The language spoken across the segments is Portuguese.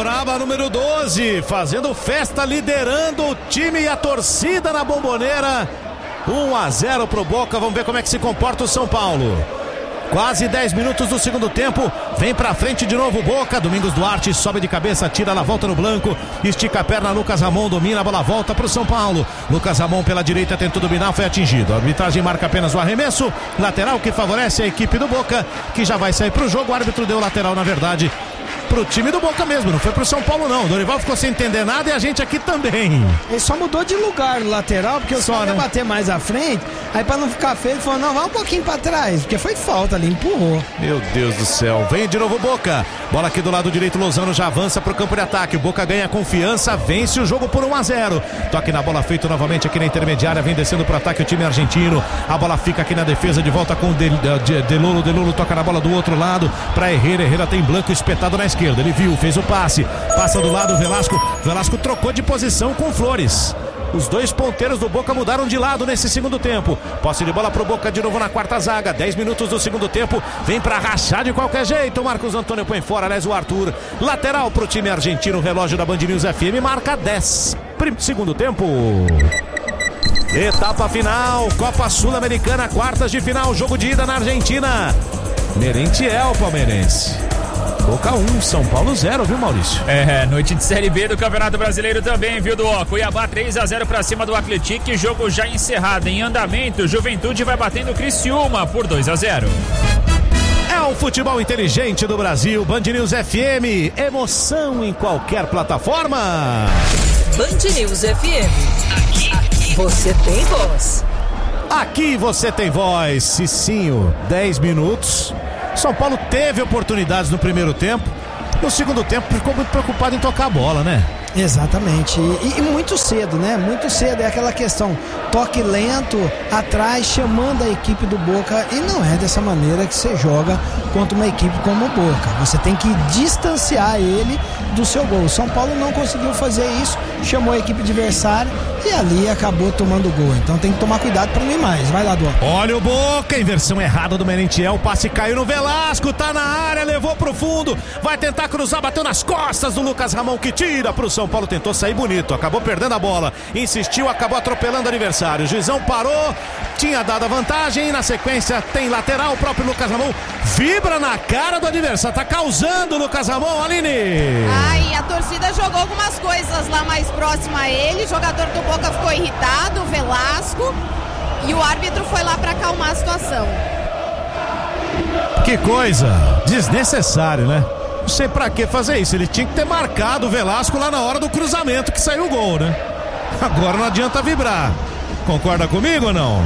braba número 12, fazendo festa, liderando o time e a torcida na Bomboneira. 1-0 pro Boca, vamos ver como é que se comporta o São Paulo. Quase 10 minutos do segundo tempo, vem pra frente de novo o Boca. Domingos Duarte sobe de cabeça, tira na volta no Blanco, estica a perna, Lucas Ramon domina, a bola volta pro São Paulo. Lucas Ramon pela direita tentou dominar, foi atingido. A arbitragem marca apenas o arremesso, lateral que favorece a equipe do Boca, que já vai sair pro jogo. O árbitro deu lateral, na verdade, pro time do Boca mesmo, não foi pro São Paulo não. O Dorival ficou sem entender nada e a gente aqui também. Ele só mudou de lugar no lateral, porque o só ia bater mais à frente. Aí pra não ficar feio, ele falou, não, vai um pouquinho pra trás, porque foi falta ali, empurrou. Meu Deus do céu, vem de novo o Boca. Bola aqui do lado direito, Lozano já avança pro campo de ataque. O Boca ganha confiança, vence o jogo por 1-0. Toque na bola feito novamente aqui na intermediária, vem descendo pro ataque o time argentino. A bola fica aqui na defesa, de volta com o Delolo toca na bola do outro lado pra Herrera tem Blanco espetado na esquerda. Ele viu, fez o passe, passa do lado o Velasco trocou de posição com Flores. Os dois ponteiros do Boca mudaram de lado nesse segundo tempo. Posse de bola pro Boca de novo na quarta zaga. 10 minutos do segundo tempo. Vem pra rachar de qualquer jeito. Marcos Antônio põe fora, aliás o Arthur. Lateral pro time argentino. O relógio da Band News FM marca 10. Segundo tempo. Etapa final. Copa Sul-Americana, quartas de final. Jogo de ida na Argentina. Merentiel, palmeirense. Boca 1, São Paulo 0, viu, Maurício? Noite de Série B do Campeonato Brasileiro também, viu, do Cuiabá 3-0 pra cima do Atlético, jogo já encerrado, em andamento. Juventude vai batendo o Criciúma por 2-0. É o futebol inteligente do Brasil, Band News FM, emoção em qualquer plataforma. Band News FM, aqui você tem voz. Aqui você tem voz, Cicinho, 10 minutos. São Paulo teve oportunidades no primeiro tempo. No segundo tempo ficou muito preocupado em tocar a bola, né? Exatamente, e muito cedo, né? Muito cedo, é aquela questão, toque lento, atrás, chamando a equipe do Boca, e não é dessa maneira que você joga contra uma equipe como o Boca. Você tem que distanciar ele do seu gol. São Paulo não conseguiu fazer isso, chamou a equipe adversária e ali acabou tomando gol. Então tem que tomar cuidado para não ir mais. Vai lá, Duan. Olha o Boca, inversão errada do Merentiel, o passe caiu no Velasco, tá na área, levou pro fundo, vai tentar cruzar, bateu nas costas do Lucas Ramon, que tira pro São Paulo, tentou sair bonito, acabou perdendo a bola, insistiu, acabou atropelando o adversário. O juizão parou, tinha dado a vantagem e na sequência tem lateral. O próprio Lucas Ramon vibra na cara do adversário, tá causando o Lucas Ramon, Aline. A torcida jogou algumas coisas lá mais próxima a ele, o jogador do Boca ficou irritado, o Velasco, e o árbitro foi lá pra acalmar a situação. Que coisa, desnecessário, né? Não sei pra que fazer isso, ele tinha que ter marcado o Velasco lá na hora do cruzamento que saiu o gol, né? Agora não adianta vibrar. Concorda comigo ou não?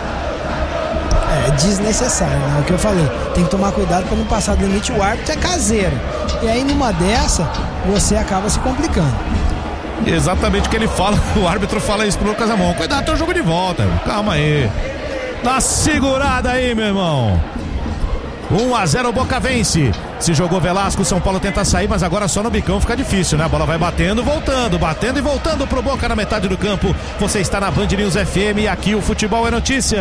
É desnecessário, né? O que eu falei, tem que tomar cuidado para não passar do limite. O árbitro é caseiro, e aí numa dessa você acaba se complicando. Exatamente o que ele fala, o árbitro fala isso pro Lucas Ramon. Cuidado, tem o jogo de volta, calma aí, dá segurada aí, meu irmão. 1-0, o Boca vence. Se jogou Velasco, o São Paulo tenta sair, mas agora só no bicão fica difícil, né? A bola vai batendo e voltando pro Boca na metade do campo. Você está na Band News FM e aqui o futebol é notícia.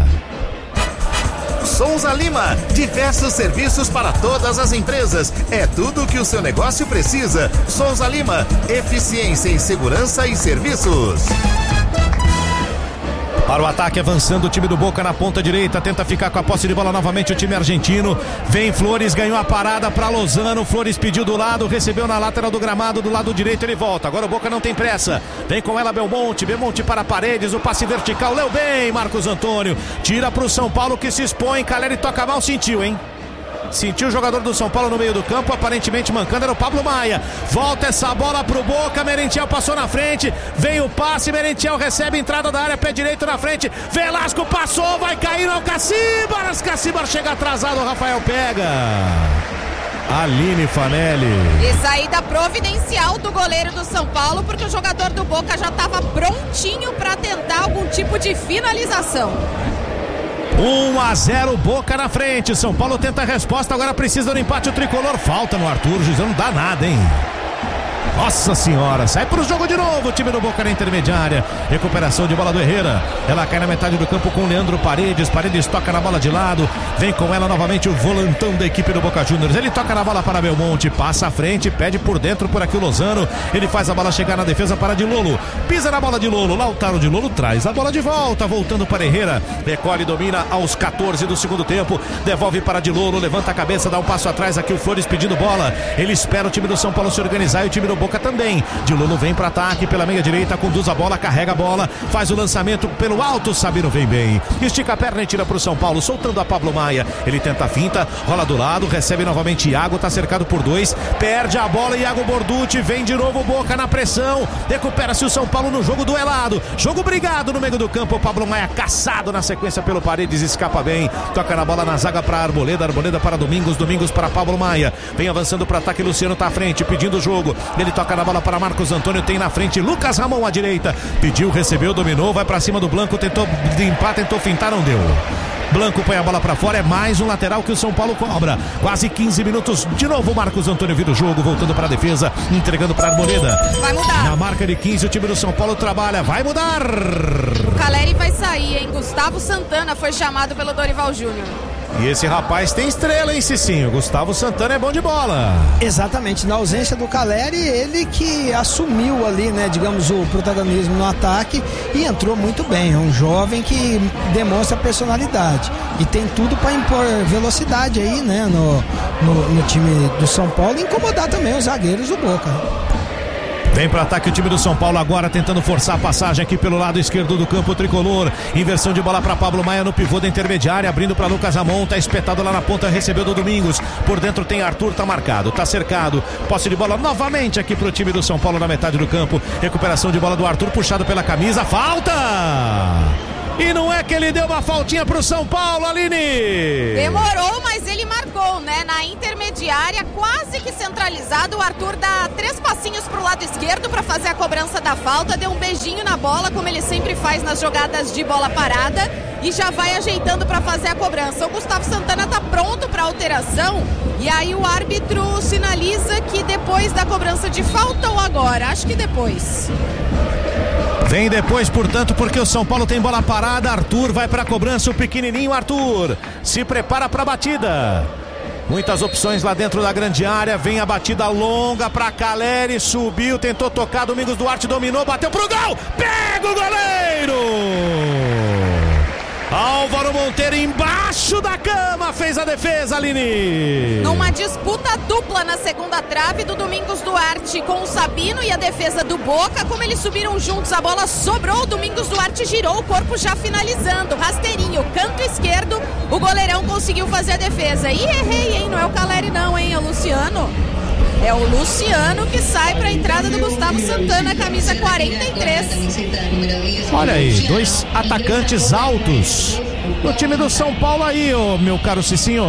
Souza Lima, diversos serviços para todas as empresas. É tudo o que o seu negócio precisa. Souza Lima, eficiência em segurança e serviços. Para o ataque, avançando o time do Boca na ponta direita, tenta ficar com a posse de bola novamente o time argentino. Vem Flores, ganhou a parada para Lozano. Flores pediu do lado, recebeu na lateral do gramado, do lado direito ele volta. Agora o Boca não tem pressa. Vem com ela Belmonte para Paredes, o passe vertical, leu bem Marcos Antônio. Tira para o São Paulo que se expõe. Caleri toca mal, sentiu, hein? Sentiu o jogador do São Paulo no meio do campo, aparentemente mancando, era o Pablo Maia. Volta essa bola pro Boca, Merentiel passou na frente, vem o passe, Merentiel recebe entrada da área, pé direito na frente, Velasco passou, vai cair no Cacibar chega atrasado, o Rafael pega. Aline Fanelli. E saída providencial do goleiro do São Paulo, porque o jogador do Boca já estava prontinho para tentar algum tipo de finalização. 1-0, Boca na frente. São Paulo tenta a resposta, agora precisa do empate o tricolor. Falta no Arthur, o juizão não dá nada, hein? Nossa senhora, sai pro jogo de novo o time do Boca na intermediária. Recuperação de bola do Herrera. Ela cai na metade do campo com o Leandro Paredes. Paredes toca na bola de lado. Vem com ela novamente o volantão da equipe do Boca Juniors. Ele toca na bola para Belmonte, passa à frente, pede por dentro por aqui o Lozano. Ele faz a bola chegar na defesa para de Lolo. Pisa na bola de Lolo. Lautaro de Lolo traz a bola de volta, voltando para Herrera. Recolhe e domina aos 14 do segundo tempo. Devolve para de Lolo, levanta a cabeça, dá um passo atrás aqui o Flores pedindo bola. Ele espera o time do São Paulo se organizar e o time do Boca também. De Lolo vem para ataque pela meia direita, conduz a bola, carrega a bola, faz o lançamento pelo alto, Sabino vem bem, estica a perna e tira para o São Paulo, soltando a Pablo Maia. Ele tenta a finta, rola do lado, recebe novamente Iago, tá cercado por dois, perde a bola, Iago Borducci, vem de novo Boca na pressão, recupera-se o São Paulo no jogo duelado, jogo brigado no meio do campo. O Pablo Maia caçado na sequência pelo Paredes, escapa bem, toca na bola na zaga para Arboleda, Arboleda para Domingos, Domingos para Pablo Maia, vem avançando para ataque, Luciano tá à frente, pedindo o jogo, ele toca na bola para Marcos Antônio, tem na frente Lucas Ramon à direita, pediu, recebeu, dominou, vai para cima do Blanco, tentou limpar, tentou fintar, não deu. Blanco põe a bola pra fora, é mais um lateral que o São Paulo cobra. Quase 15 minutos, de novo Marcos Antônio vira o jogo, voltando pra defesa, entregando pra Arboleda. Vai mudar. Na marca de 15 o time do São Paulo trabalha, vai mudar. O Caleri vai sair, hein? Gustavo Santana foi chamado pelo Dorival Júnior. E esse rapaz tem estrela, hein, Cicinho? Gustavo Santana é bom de bola. Exatamente, na ausência do Caleri, ele que assumiu ali, né, digamos, o protagonismo no ataque e entrou muito bem. É um jovem que demonstra personalidade e tem tudo para impor velocidade aí, né, no time do São Paulo e incomodar também os zagueiros do Boca. Vem para ataque o time do São Paulo agora, tentando forçar a passagem aqui pelo lado esquerdo do campo tricolor. Inversão de bola para Pablo Maia no pivô da intermediária, abrindo para Lucas Ramon, tá espetado lá na ponta, recebeu do Domingos. Por dentro tem Arthur, tá marcado, tá cercado. Posse de bola novamente aqui pro time do São Paulo na metade do campo. Recuperação de bola do Arthur, puxado pela camisa, falta! E não é que ele deu uma faltinha pro São Paulo, Aline? Demorou, mas ele marcou, né? Na intermediária, quase que centralizado, o Arthur dá 3 passinhos pro lado esquerdo para fazer a cobrança da falta, deu um beijinho na bola, como ele sempre faz nas jogadas de bola parada, e já vai ajeitando para fazer a cobrança. O Gustavo Santana tá pronto para alteração, e aí o árbitro sinaliza que depois da cobrança de falta ou agora? Acho que depois. Vem depois, portanto, porque o São Paulo tem bola parada. Arthur vai para a cobrança, o pequenininho Arthur se prepara para a batida. Muitas opções lá dentro da grande área. Vem a batida longa para Caleri, subiu, tentou tocar, Domingos Duarte dominou, bateu pro gol, pega o goleiro! Álvaro Monteiro embaixo da cama fez a defesa, Aline. Numa disputa dupla na segunda trave do Domingos Duarte com o Sabino e a defesa do Boca, como eles subiram juntos, a bola sobrou, o Domingos Duarte girou o corpo já finalizando, rasteirinho, canto esquerdo, o goleirão conseguiu fazer a defesa. E errei, hein? Não é o Caleri não, hein? É o Luciano. É o Luciano que sai para a entrada do Gustavo Santana, camisa 43. Olha aí, 2 atacantes altos no time do São Paulo aí, ô, meu caro Cicinho.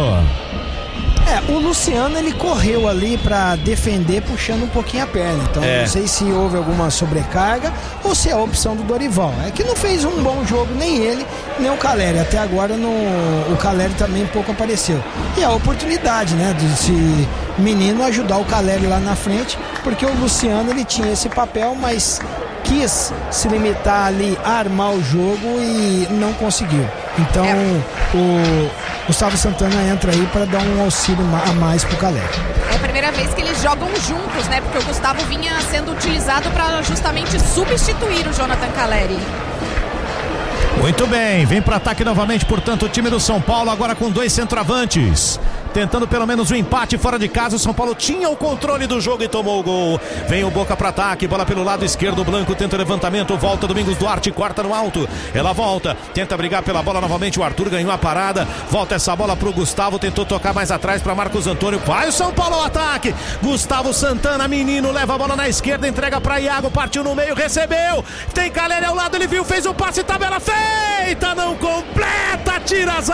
O Luciano, ele correu ali para defender, puxando um pouquinho a perna. Então não sei se houve alguma sobrecarga ou se é a opção do Dorival. É que não fez um bom jogo, nem ele, nem o Caleri. Até agora o Caleri também pouco apareceu. E a oportunidade, né, desse menino ajudar o Caleri lá na frente, porque o Luciano, ele tinha esse papel, mas quis se limitar ali a armar o jogo e não conseguiu. Então o Gustavo Santana entra aí para dar um auxílio a mais pro Caleri. É a primeira vez que eles jogam juntos, né? Porque o Gustavo vinha sendo utilizado para justamente substituir o Jonathan Caleri. Muito bem, vem para ataque novamente, portanto, o time do São Paulo agora com 2 centroavantes. Tentando pelo menos um empate fora de casa. O São Paulo tinha o controle do jogo e tomou o gol. Vem o Boca para ataque, bola pelo lado esquerdo, Blanco tenta o levantamento, volta Domingos Duarte, corta no alto, ela volta, tenta brigar pela bola novamente, o Arthur ganhou a parada, volta essa bola pro Gustavo, tentou tocar mais atrás para Marcos Antônio, vai o São Paulo ao ataque, Gustavo Santana, menino, leva a bola na esquerda, entrega para Iago, partiu no meio, recebeu, tem Caleri ao lado, ele viu, fez o passe, tabela feita, não completa, tira a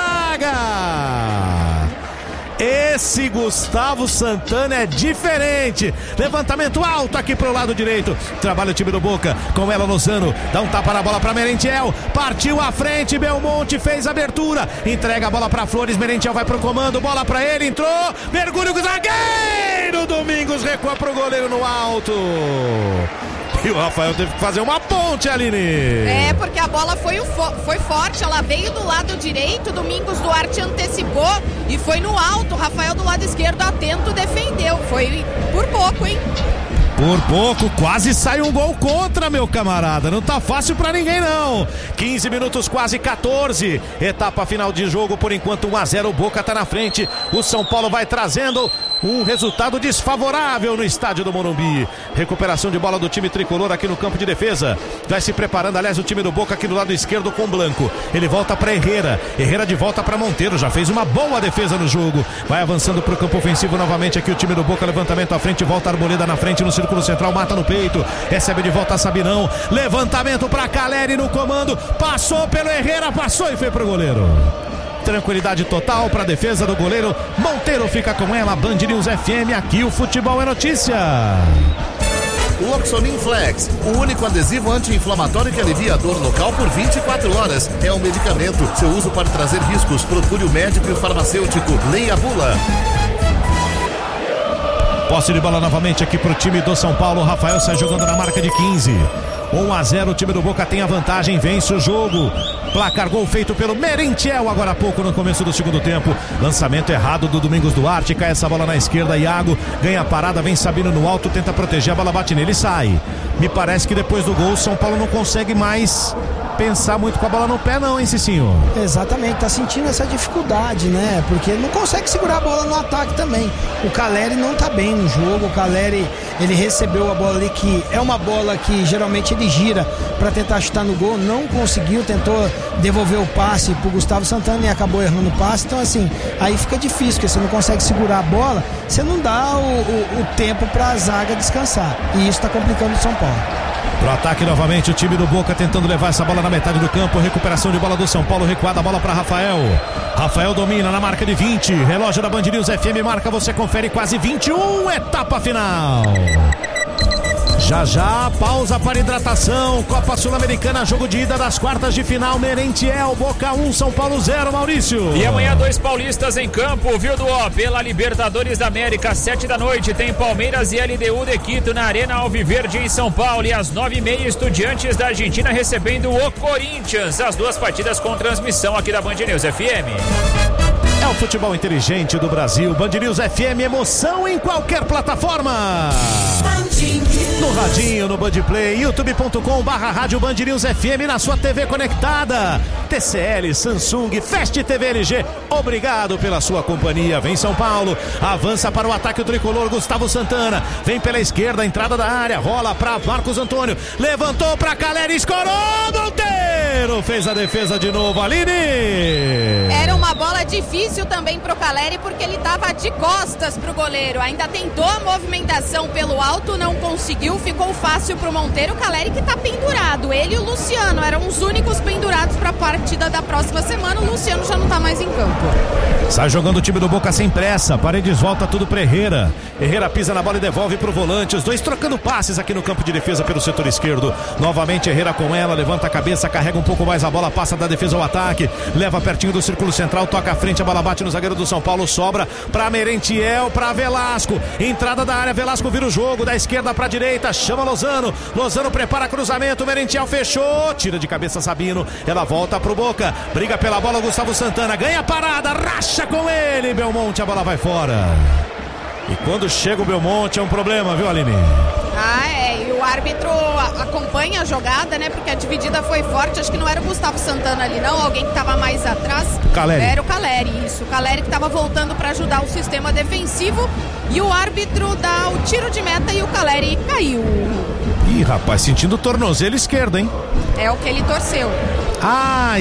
zaga. Esse Gustavo Santana é diferente. Levantamento alto aqui pro lado direito. Trabalha o time do Boca. Com ela, Lozano. Dá um tapa na bola pra Merentiel. Partiu à frente. Belmonte fez a abertura. Entrega a bola pra Flores. Merentiel vai pro comando. Bola pra ele. Entrou. Mergulho com o zagueiro. Domingos recua pro goleiro no alto. E o Rafael teve que fazer uma ponte, Aline. É, porque a bola foi forte, ela veio do lado direito, Domingos Duarte antecipou e foi no alto. Rafael do lado esquerdo atento defendeu, foi por pouco, hein? Por pouco, quase sai um gol contra, meu camarada. Não tá fácil pra ninguém, não. 15 minutos, quase 14. Etapa final de jogo, por enquanto 1-0. O Boca tá na frente. O São Paulo vai trazendo um resultado desfavorável no estádio do Morumbi. Recuperação de bola do time tricolor aqui no campo de defesa. Vai se preparando, aliás, o time do Boca aqui do lado esquerdo com Blanco. Ele volta pra Herrera. Herrera de volta pra Monteiro. Já fez uma boa defesa no jogo. Vai avançando pro campo ofensivo novamente aqui o time do Boca. Levantamento à frente, volta a Arboleda na frente no círculo central, mata no peito. Recebe de volta Sabinão. Levantamento pra Caleri no comando. Passou pelo Herrera, passou e foi pro goleiro. Tranquilidade total para a defesa do goleiro. Monteiro fica com ela. Band News FM, aqui o futebol é notícia. Loxonin Flex, o único adesivo anti-inflamatório que alivia a dor local por 24 horas. É um medicamento. Seu uso pode trazer riscos. Procure o médico e o farmacêutico. Leia a bula. Posse de bola novamente aqui pro time do São Paulo. Rafael sai jogando na marca de 15. 1-0, o time do Boca tem a vantagem, vence o jogo. Placar gol feito pelo Merentiel agora há pouco no começo do segundo tempo. Lançamento errado do Domingos Duarte, cai essa bola na esquerda, Iago ganha a parada, vem Sabino no alto, tenta proteger, a bola bate nele e sai. Me parece que depois do gol o São Paulo não consegue mais pensar muito com a bola no pé não, hein, Cicinho? Exatamente, tá sentindo essa dificuldade, né? Porque não consegue segurar a bola no ataque também. O Caleri não tá bem no jogo, o Caleri, ele recebeu a bola ali, que é uma bola que geralmente ele gira para tentar chutar no gol, não conseguiu, tentou devolver o passe pro Gustavo Santana e acabou errando o passe. Então assim, aí fica difícil, porque você não consegue segurar a bola, você não dá o tempo pra zaga descansar, e isso tá complicando o São Paulo. Pro ataque novamente o time do Boca tentando levar essa bola na metade do campo. Recuperação de bola do São Paulo, recuada a bola para Rafael. Rafael domina na marca de 20. Relógio da Band News FM marca, você confere, quase 21, etapa final. Já já, pausa para hidratação. Copa Sul-Americana, jogo de ida das quartas de final. Merentiel, Boca 1, São Paulo 0, Maurício. E amanhã 2 paulistas em campo, viu, Duó? Pela Libertadores da América, 7 da noite, tem Palmeiras e LDU de Quito na Arena Alviverde em São Paulo. E às 9h30, Estudiantes da Argentina recebendo o Corinthians. As duas partidas com transmissão aqui da Band News FM. É o futebol inteligente do Brasil. Band News FM, emoção em qualquer plataforma. No radinho, no Bandplay, youtube.com/rádio Band News FM, na sua TV conectada. TCL, Samsung, Fast TV LG, obrigado pela sua companhia. Vem São Paulo, avança para o ataque o tricolor, Gustavo Santana. Vem pela esquerda, entrada da área, rola para Marcos Antônio. Levantou para Caleri, escorou, Monteiro fez a defesa de novo, Aline. Era uma bola difícil também pro Caleri, porque ele tava de costas pro goleiro. Ainda tentou a movimentação pelo alto, não conseguiu, ficou fácil pro Monteiro. O Caleri que tá pendurado, ele e o Luciano eram os únicos pendurados pra partida da próxima semana. O Luciano já não tá mais em campo. Sai jogando o time do Boca sem pressa, Paredes volta tudo pra Herrera. Herrera pisa na bola e devolve pro volante, os dois trocando passes aqui no campo de defesa pelo setor esquerdo. Novamente Herrera com ela, levanta a cabeça, carrega um pouco mais a bola, passa da defesa ao ataque, leva pertinho do círculo central, toca à frente, a bola bate no zagueiro do São Paulo, sobra pra Merentiel, pra Velasco, entrada da área, Velasco vira o jogo, da esquerda pra direita, chama Lozano, Lozano prepara cruzamento, Merentiel fechou, tira de cabeça Sabino, ela volta pro Boca, briga pela bola, Gustavo Santana, ganha a parada, racha com ele, Belmonte, a bola vai fora. E quando chega o Belmonte é um problema, viu, Aline? E o árbitro acompanha a jogada, né? Porque a dividida foi forte, acho que não era o Gustavo Santana ali não, alguém que estava mais atrás. Caleri. Era o Caleri, isso, o Caleri que estava voltando para ajudar o sistema defensivo, e o árbitro dá o tiro de meta e o Caleri caiu. Ih, rapaz, sentindo o tornozelo esquerdo, hein? É o que ele torceu. Ai.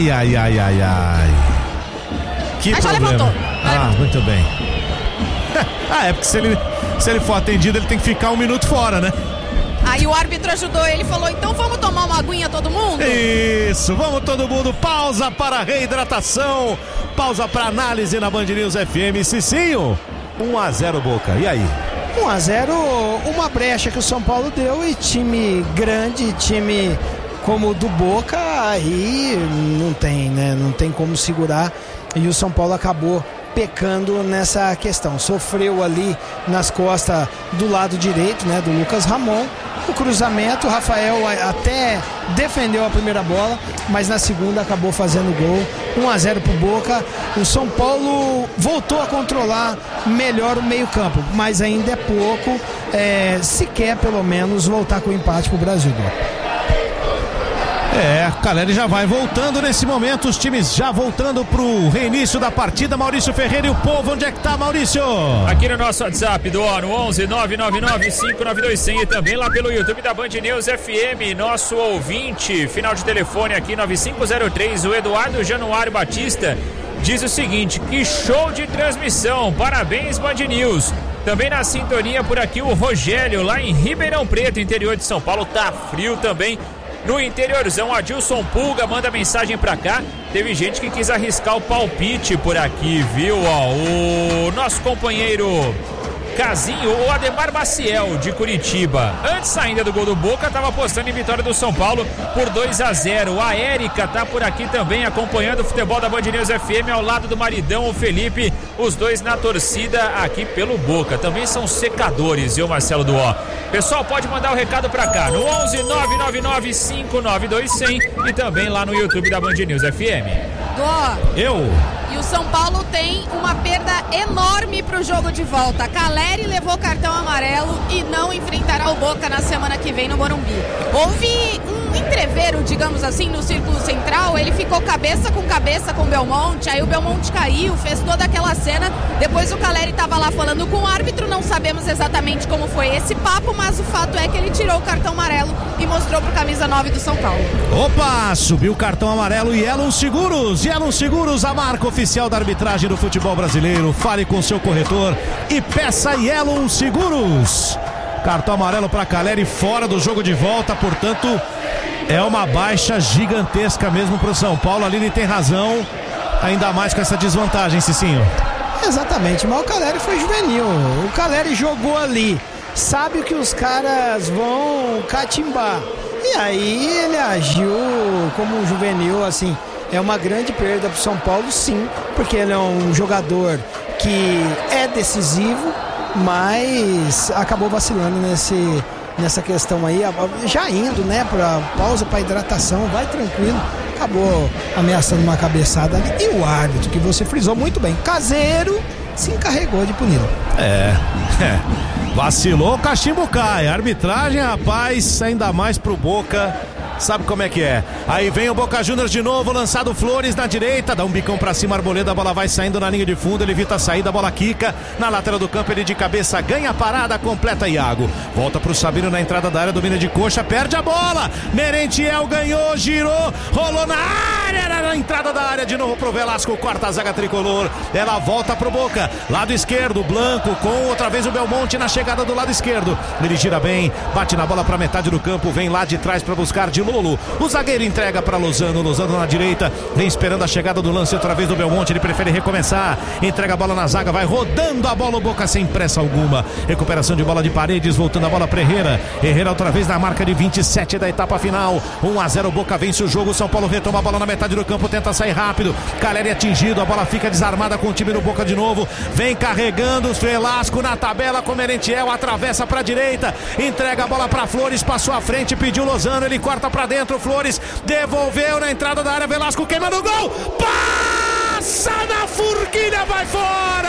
Que Mas problema. já levantou. Muito bem. É porque se ele for atendido, ele tem que ficar 1 minuto fora, né? Aí o árbitro ajudou ele, falou, então vamos tomar uma aguinha todo mundo? Isso, vamos todo mundo, pausa para reidratação, pausa para análise na Band News FM. Cicinho, 1-0 Boca, e aí? 1-0, uma brecha que o São Paulo deu, e time grande, time como o do Boca, aí não tem, né? Não tem como segurar, e o São Paulo acabou pecando nessa questão. Sofreu ali nas costas do lado direito, né, do Lucas Ramon. O cruzamento, o Rafael até defendeu a primeira bola, mas na segunda acabou fazendo gol. 1-0 pro Boca. O São Paulo voltou a controlar melhor o meio-campo, mas ainda é pouco. Se quer pelo menos voltar com o empate pro Brasil. Caleri já vai voltando nesse momento, os times já voltando pro reinício da partida. Maurício Ferreira e o povo, onde é que tá, Maurício? Aqui no nosso WhatsApp do ONU, 11 999 592 e também lá pelo YouTube da Band News FM, nosso ouvinte, final de telefone aqui 9503, o Eduardo Januário Batista, diz o seguinte: que show de transmissão, parabéns Band News. Também na sintonia por aqui o Rogério, lá em Ribeirão Preto, interior de São Paulo, tá frio também. No interiorzão, Adilson Pulga manda mensagem pra cá. Teve gente que quis arriscar o palpite por aqui, viu? O nosso companheiro Casinho, o Ademar Maciel, de Curitiba, antes saindo do gol do Boca, estava apostando em vitória do São Paulo por 2-0. A Érica tá por aqui também, acompanhando o futebol da Band News FM, ao lado do maridão, o Felipe, os dois na torcida aqui pelo Boca. Também são secadores, viu, Marcelo Duó? Pessoal, pode mandar o recado pra cá, no 11 999 592 100 e também lá no YouTube da Band News FM. Duó. E o São Paulo tem uma perda enorme pro jogo de volta. Caleri levou cartão amarelo e não enfrentará o Boca na semana que vem no Morumbi. Houve um entrevero, digamos assim, no círculo central. Ele ficou cabeça com o Belmonte, aí o Belmonte caiu, fez toda aquela cena. Depois o Caleri estava lá falando com o árbitro, não sabemos exatamente como foi esse papo, mas o fato é que ele tirou o cartão amarelo e mostrou pro camisa 9 do São Paulo. Opa, subiu o cartão amarelo. Yellow Seguros, a marca oficial da arbitragem do futebol brasileiro. Fale com seu corretor e peça Yellow Seguros. Cartão amarelo para Caleri, fora do jogo de volta, portanto é uma baixa gigantesca mesmo pro São Paulo. A Aline tem razão, ainda mais com essa desvantagem, Cicinho. Exatamente, mas o Caleri foi juvenil. O Caleri jogou ali, sabe que os caras vão catimbar, e aí ele agiu como um juvenil, assim. É uma grande perda pro São Paulo, sim, porque ele é um jogador que é decisivo, mas acabou vacilando nessa questão aí, já indo, né, pra pausa, pra hidratação, vai tranquilo, acabou ameaçando uma cabeçada ali, e o árbitro, que você frisou muito bem, Caseiro, se encarregou de puni-lo. Vacilou, o cachimbo cai. A arbitragem, rapaz, ainda mais pro Boca, sabe como é que é. Aí vem o Boca Juniors de novo, lançado Flores na direita, dá um bicão pra cima, Arboleda, a bola vai saindo na linha de fundo, ele evita a saída, a bola quica na lateral do campo, ele de cabeça ganha a parada, completa Iago, volta pro Sabino na entrada da área, domina de coxa, perde a bola, Merentiel ganhou, girou, rolou na área, na entrada da área, de novo pro Velasco, corta a zaga tricolor, ela volta pro Boca, lado esquerdo, Blanco com outra vez o Belmonte na chegada do lado esquerdo, ele gira bem, bate na bola pra metade do campo, vem lá de trás pra buscar de Lolo, o zagueiro entrega para Lozano na direita, vem esperando a chegada do lance outra vez do Belmonte, ele prefere recomeçar, entrega a bola na zaga, vai rodando a bola, o Boca sem pressa alguma, recuperação de bola de Paredes, voltando a bola para Herrera outra vez na marca de 27 da etapa final, 1-0, Boca vence o jogo, São Paulo retoma a bola na metade do campo, tenta sair rápido, Caleri atingido, a bola fica desarmada com o time do Boca de novo, vem carregando os Velasco na tabela com Merentiel, atravessa para a direita, entrega a bola para Flores, passou à frente, pediu Lozano, ele corta pra dentro, Flores devolveu na entrada da área, Velasco queimando o gol, passa na forquilha, vai fora,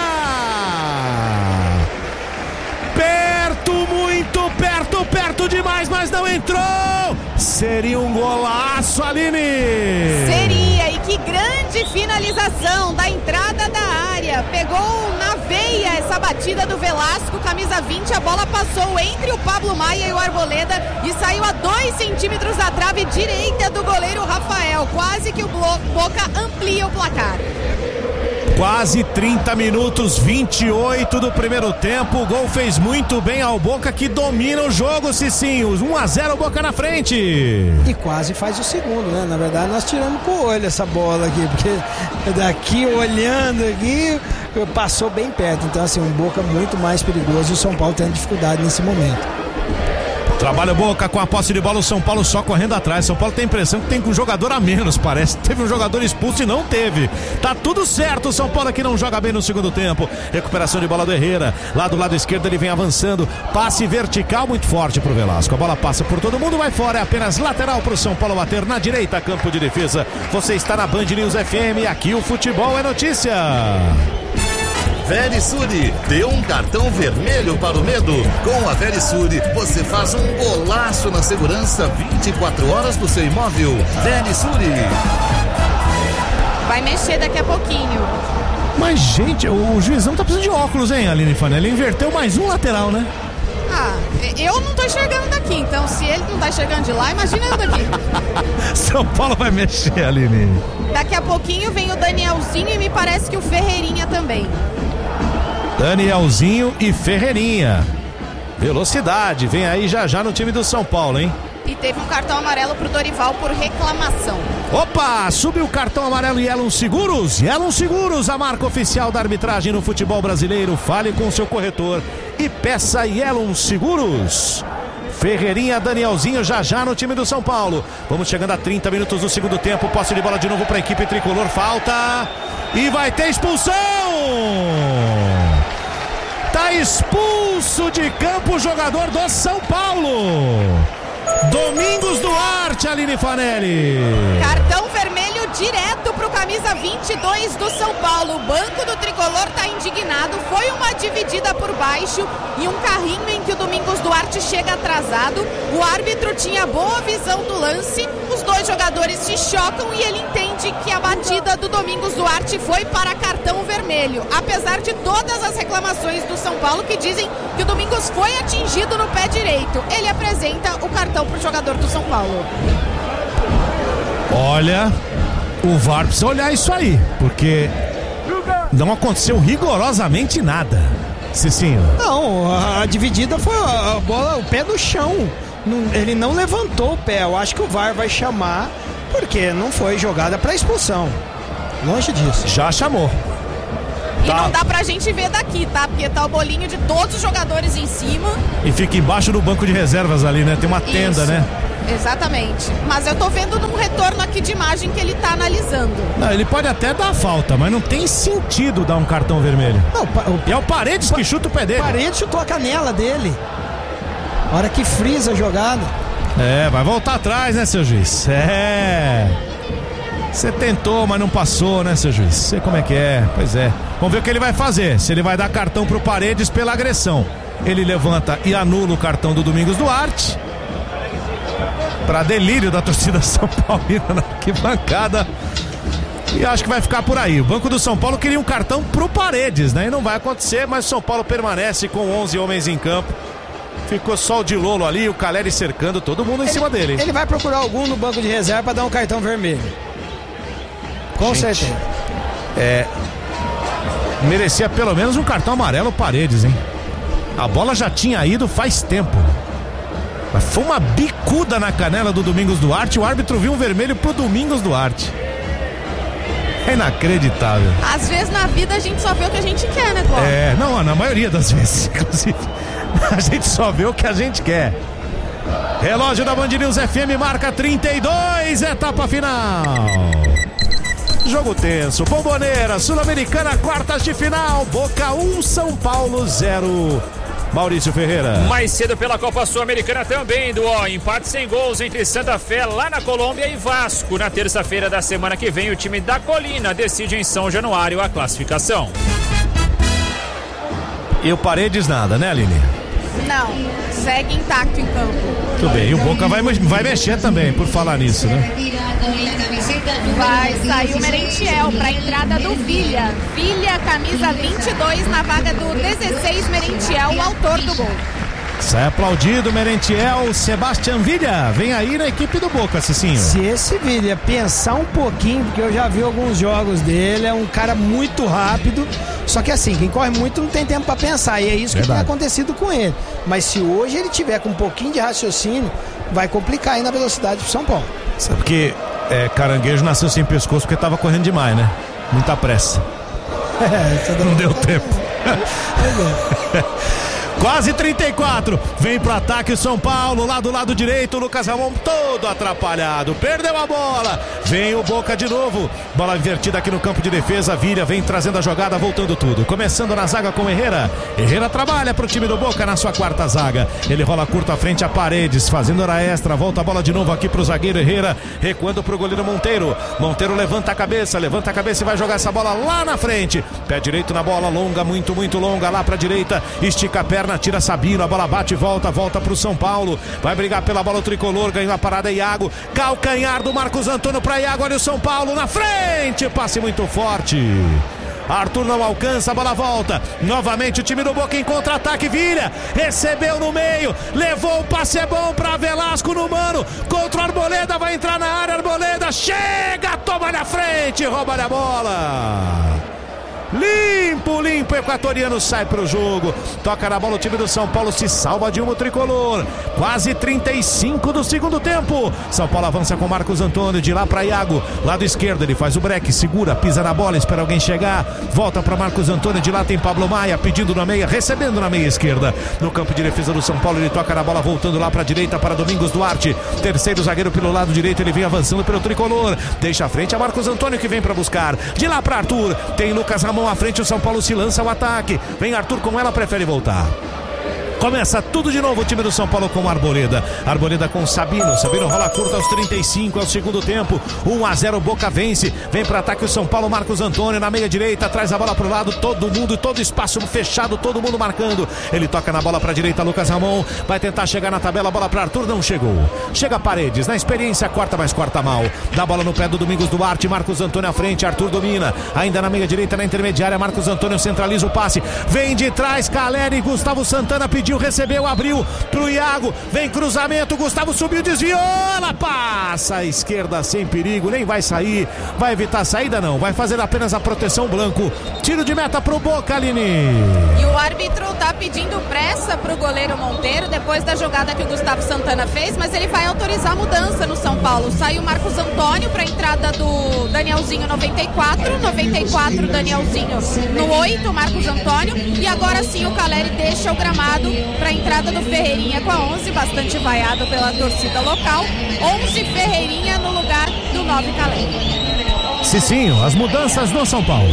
perto, muito perto demais, mas não entrou, seria um golaço, Aline. Seria, e que grande finalização da entrada da área, pegou na veia essa batida do Velasco, camisa 20, a bola passou entre o Pablo Maia e o Arboleda e saiu a 2 centímetros da trave direita do goleiro Rafael, quase que o Boca amplia o placar. Quase 30 minutos, 28 do primeiro tempo, o gol fez muito bem ao Boca, que domina o jogo, Cicinho, 1-0 o Boca na frente. E quase faz o segundo, né? Na verdade nós tiramos com o olho essa bola aqui, porque daqui olhando aqui, passou bem perto, então assim, um Boca muito mais perigoso e o São Paulo tendo dificuldade nesse momento. Trabalha o Boca com a posse de bola, o São Paulo só correndo atrás. São Paulo tem a impressão que tem um jogador a menos, parece. Teve um jogador expulso e não teve. Tá tudo certo, o São Paulo aqui não joga bem no segundo tempo. Recuperação de bola do Herrera. Lá do lado esquerdo ele vem avançando. Passe vertical muito forte pro Velasco. A bola passa por todo mundo, vai fora. É apenas lateral pro São Paulo bater na direita, campo de defesa. Você está na Band News FM. Aqui o futebol é notícia. Verisure, dê um cartão vermelho para o medo. Com a Verisure, você faz um golaço na segurança 24 horas do seu imóvel. Verisure. Vai mexer daqui a pouquinho. Mas, gente, o juizão tá precisando de óculos, hein, Aline Fanelli? Ele inverteu mais um lateral, né? Eu não tô enxergando daqui, então se ele não tá enxergando de lá, imagina eu daqui. São Paulo vai mexer, Aline. Daqui a pouquinho vem o Danielzinho e me parece que o Ferreirinha também. Danielzinho e Ferreirinha. Velocidade, vem aí já no time do São Paulo, hein? E teve um cartão amarelo pro Dorival por reclamação. Opa, subiu o cartão amarelo Yellow Seguros. Yellow Seguros, a marca oficial da arbitragem no futebol brasileiro. Fale com seu corretor e peça Yellow Seguros. Ferreirinha, Danielzinho já no time do São Paulo. Vamos chegando a 30 minutos do segundo tempo. Posse de bola de novo para a equipe tricolor. Falta e vai ter expulsão. Tá expulso de campo o jogador do São Paulo. Domingos Duarte, Aline Fanelli. Cartão vermelho direto pro camisa 22 do São Paulo. O banco do tricolor tá indignado. Foi uma dividida por baixo e um carrinho em que o Domingos Duarte chega atrasado. O árbitro tinha boa visão do lance. Os dois jogadores se chocam e ele entende que a batida do Domingos Duarte foi para cartão vermelho. Apesar de todas as reclamações do São Paulo que dizem que o Domingos foi atingido no pé direito, ele apresenta o cartão pro jogador do São Paulo. Olha, o VAR precisa olhar isso aí, porque não aconteceu rigorosamente nada. Cicinho. Não, a dividida foi a bola, o pé no chão. Ele não levantou o pé. Eu acho que o VAR vai chamar, porque não foi jogada para expulsão. Longe disso. Já chamou. E não dá pra gente ver daqui, tá? Porque tá o bolinho de todos os jogadores em cima. E fica embaixo do banco de reservas ali, né? Tem uma tenda, né? Exatamente. Mas eu tô vendo num retorno aqui de imagem que ele tá analisando. Não, ele pode até dar falta, mas não tem sentido dar um cartão vermelho. Não, e é o Paredes que chuta o pé dele. O Paredes chutou a canela dele. A hora que frisa a jogada. Vai voltar atrás, né, seu juiz? Você tentou, mas não passou, né, seu juiz? Sei como é que é. Pois é. Vamos ver o que ele vai fazer. Se ele vai dar cartão pro Paredes pela agressão. Ele levanta e anula o cartão do Domingos Duarte. Para delírio da torcida São Paulina na arquibancada. E acho que vai ficar por aí. O banco do São Paulo queria um cartão pro Paredes, né? E não vai acontecer, mas o São Paulo permanece com 11 homens em campo. Ficou só o Dilolo ali, o Caleri cercando todo mundo em cima dele. Ele vai procurar algum no banco de reserva para dar um cartão vermelho. Com certeza. Merecia pelo menos um cartão amarelo Paredes, hein? A bola já tinha ido faz tempo. Mas foi uma bicuda na canela do Domingos Duarte. O árbitro viu um vermelho pro Domingos Duarte. É inacreditável. Às vezes na vida a gente só vê o que a gente quer, né, Cláudio? Não, na maioria das vezes, inclusive. A gente só vê o que a gente quer. Relógio da Band News FM marca 32, etapa final. Jogo tenso, Bomboneira, Sul-Americana, quartas de final. Boca 1, São Paulo 0. Maurício Ferreira. Mais cedo pela Copa Sul-Americana também, empate sem gols entre Santa Fé lá na Colômbia e Vasco. Na terça-feira da semana que vem, o time da Colina decide em São Januário a classificação. E o Paredes nada, né, Aline? Não, segue intacto em campo. Tudo bem, e o Boca vai mexer também, por falar nisso, né? Vai sair o Merentiel para a entrada do Vilha. Vilha, camisa 22, na vaga do 16, Merentiel, o autor do gol. Sai aplaudido, Merentiel. Sebastião Vilha vem aí na equipe do Boca, Cicinho. Se esse Vilha pensar um pouquinho, porque eu já vi alguns jogos dele, é um cara muito rápido. Só que assim, quem corre muito não tem tempo para pensar, e é isso que tem acontecido com ele. Mas se hoje ele tiver com um pouquinho de raciocínio, vai complicar aí na velocidade pro São Paulo. Sabe que Caranguejo nasceu sem pescoço porque tava correndo demais, né? Muita pressa. Não deu tempo. Quase 34, vem pro ataque o São Paulo, lá do lado direito, o Lucas Ramon todo atrapalhado, perdeu a bola, vem o Boca de novo, bola invertida aqui no campo de defesa, Vira vem trazendo a jogada, voltando tudo, começando na zaga com Herrera trabalha pro time do Boca na sua quarta zaga, ele rola curto à frente a Paredes, fazendo hora extra, volta a bola de novo aqui pro zagueiro Herrera, recuando pro goleiro Monteiro levanta a cabeça e vai jogar essa bola lá na frente, pé direito na bola, longa, muito longa, lá pra direita, estica a perna, tira Sabino, a bola bate e volta pro São Paulo, vai brigar pela bola o tricolor, ganhou a parada Iago, calcanhar do Marcos Antônio pra Iago, olha o São Paulo na frente, passe muito forte, Arthur não alcança, a bola volta, novamente o time do Boca em contra-ataque, Vira, recebeu no meio, levou o passe, é bom pra Velasco no mano, contra o Arboleda, vai entrar na área, Arboleda, chega, toma na frente, rouba a bola. Limpo, equatoriano sai pro jogo, toca na bola o time do São Paulo, se salva de um tricolor, quase 35 do segundo tempo, São Paulo avança com Marcos Antônio, de lá pra Iago, lado esquerdo, ele faz o break, segura, pisa na bola, espera alguém chegar, volta pra Marcos Antônio, de lá tem Pablo Maia, pedindo na meia, recebendo na meia esquerda, no campo de defesa do São Paulo, ele toca na bola, voltando lá pra direita para Domingos Duarte, terceiro zagueiro pelo lado direito, ele vem avançando pelo tricolor, deixa a frente a Marcos Antônio que vem pra buscar, de lá pra Arthur, tem Lucas Ramon à frente, o São Paulo se lança ao ataque, vem Arthur com ela, prefere voltar. Começa tudo de novo o time do São Paulo com Arboleda com Sabino rola curta aos 35, é o segundo tempo, 1-0, Boca vence, vem para ataque o São Paulo, Marcos Antônio na meia direita, traz a bola pro lado, todo mundo, todo espaço fechado, todo mundo marcando, ele toca na bola pra direita, Lucas Ramon, vai tentar chegar na tabela, bola pra Arthur, não chegou, chega Paredes, na experiência, corta, mas corta mal, dá a bola no pé do Domingos Duarte, Marcos Antônio à frente, Arthur domina, ainda na meia direita, na intermediária, Marcos Antônio centraliza o passe, vem de trás, Caleri, Gustavo Santana pediu, recebeu, abriu pro Iago, vem cruzamento, Gustavo subiu, desviou, ela passa à esquerda sem perigo, nem vai sair, vai evitar a saída não, vai fazer apenas a proteção, Blanco, tiro de meta pro Boca, Aline. E o árbitro tá pedindo pressa pro goleiro Monteiro, depois da jogada que o Gustavo Santana fez, mas ele vai autorizar a mudança no São Paulo, saiu Marcos Antônio pra entrada do Danielzinho 94, Danielzinho no 8, Marcos Antônio, e agora sim o Caleri deixa o gramado pra entrada do Ferreirinha com a 11, bastante vaiado pela torcida local, 11 Ferreirinha no lugar do 9 Caleri. Cicinho, as mudanças no São Paulo.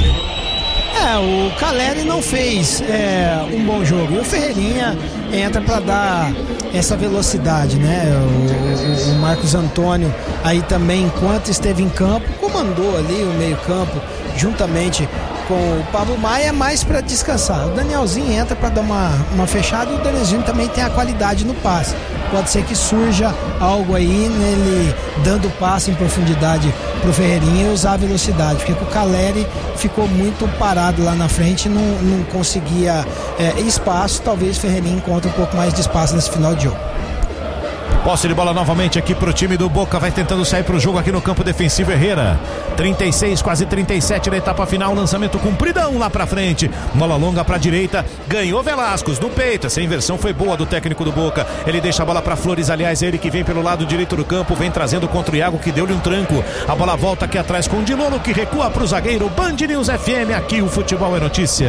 O Caleri não fez um bom jogo, e o Ferreirinha entra para dar essa velocidade, né? O Marcos Antônio aí também, enquanto esteve em campo, comandou ali o meio campo juntamente com o Pablo Maia, mais para descansar. O Danielzinho entra para dar uma fechada, e o Danielzinho também tem a qualidade no passe. Pode ser que surja algo aí nele dando passe em profundidade pro Ferreirinha e usar a velocidade, porque o Caleri ficou muito parado lá na frente, não conseguia espaço. Talvez o Ferreirinha encontre um pouco mais de espaço nesse final de jogo. Posse de bola novamente aqui pro time do Boca, vai tentando sair pro jogo aqui no campo defensivo, Herrera, 36, quase 37 na etapa final, lançamento compridão lá pra frente, bola longa pra direita, ganhou Velascos no peito, essa inversão foi boa do técnico do Boca, ele deixa a bola pra Flores, aliás, ele que vem pelo lado direito do campo, vem trazendo contra o Iago, que deu-lhe um tranco, a bola volta aqui atrás com o Dilolo, que recua pro zagueiro, Band News FM, aqui o futebol é notícia.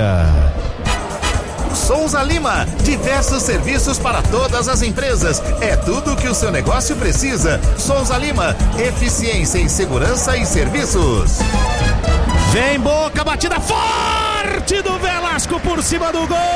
Souza Lima, diversos serviços para todas as empresas. É tudo o que o seu negócio precisa. Souza Lima, eficiência em segurança e serviços. Vem Boca, batida forte do Velasco por cima do gol.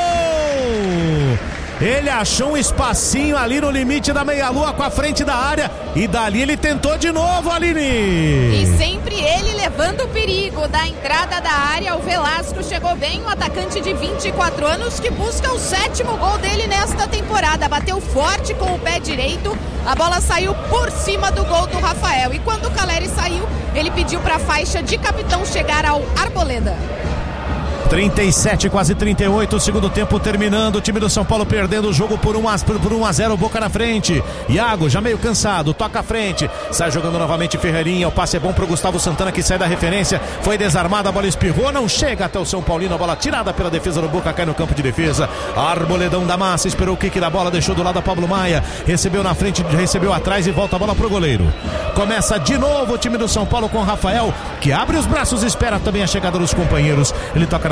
Ele achou um espacinho ali no limite da meia-lua com a frente da área e dali ele tentou de novo, Aline. E sempre ele levando o perigo da entrada da área. O Velasco chegou bem, um atacante de 24 anos que busca o 7º gol dele nesta temporada. Bateu forte com o pé direito, a bola saiu por cima do gol do Rafael. E quando o Caleri saiu, ele pediu para a faixa de capitão chegar ao Arboleda. 37, quase 38, segundo tempo terminando, o time do São Paulo perdendo o jogo por 1-0, Boca na frente, Iago já meio cansado, toca à frente, sai jogando novamente Ferreirinha, o passe é bom pro Gustavo Santana que sai da referência, foi desarmada, a bola espirrou, não chega até o São Paulino, a bola tirada pela defesa do Boca, cai no campo de defesa, Arboledão da massa, esperou o kick da bola, deixou do lado a Pablo Maia, recebeu na frente, recebeu atrás e volta a bola pro goleiro. Começa de novo o time do São Paulo com o Rafael, que abre os braços e espera também a chegada dos companheiros, ele toca na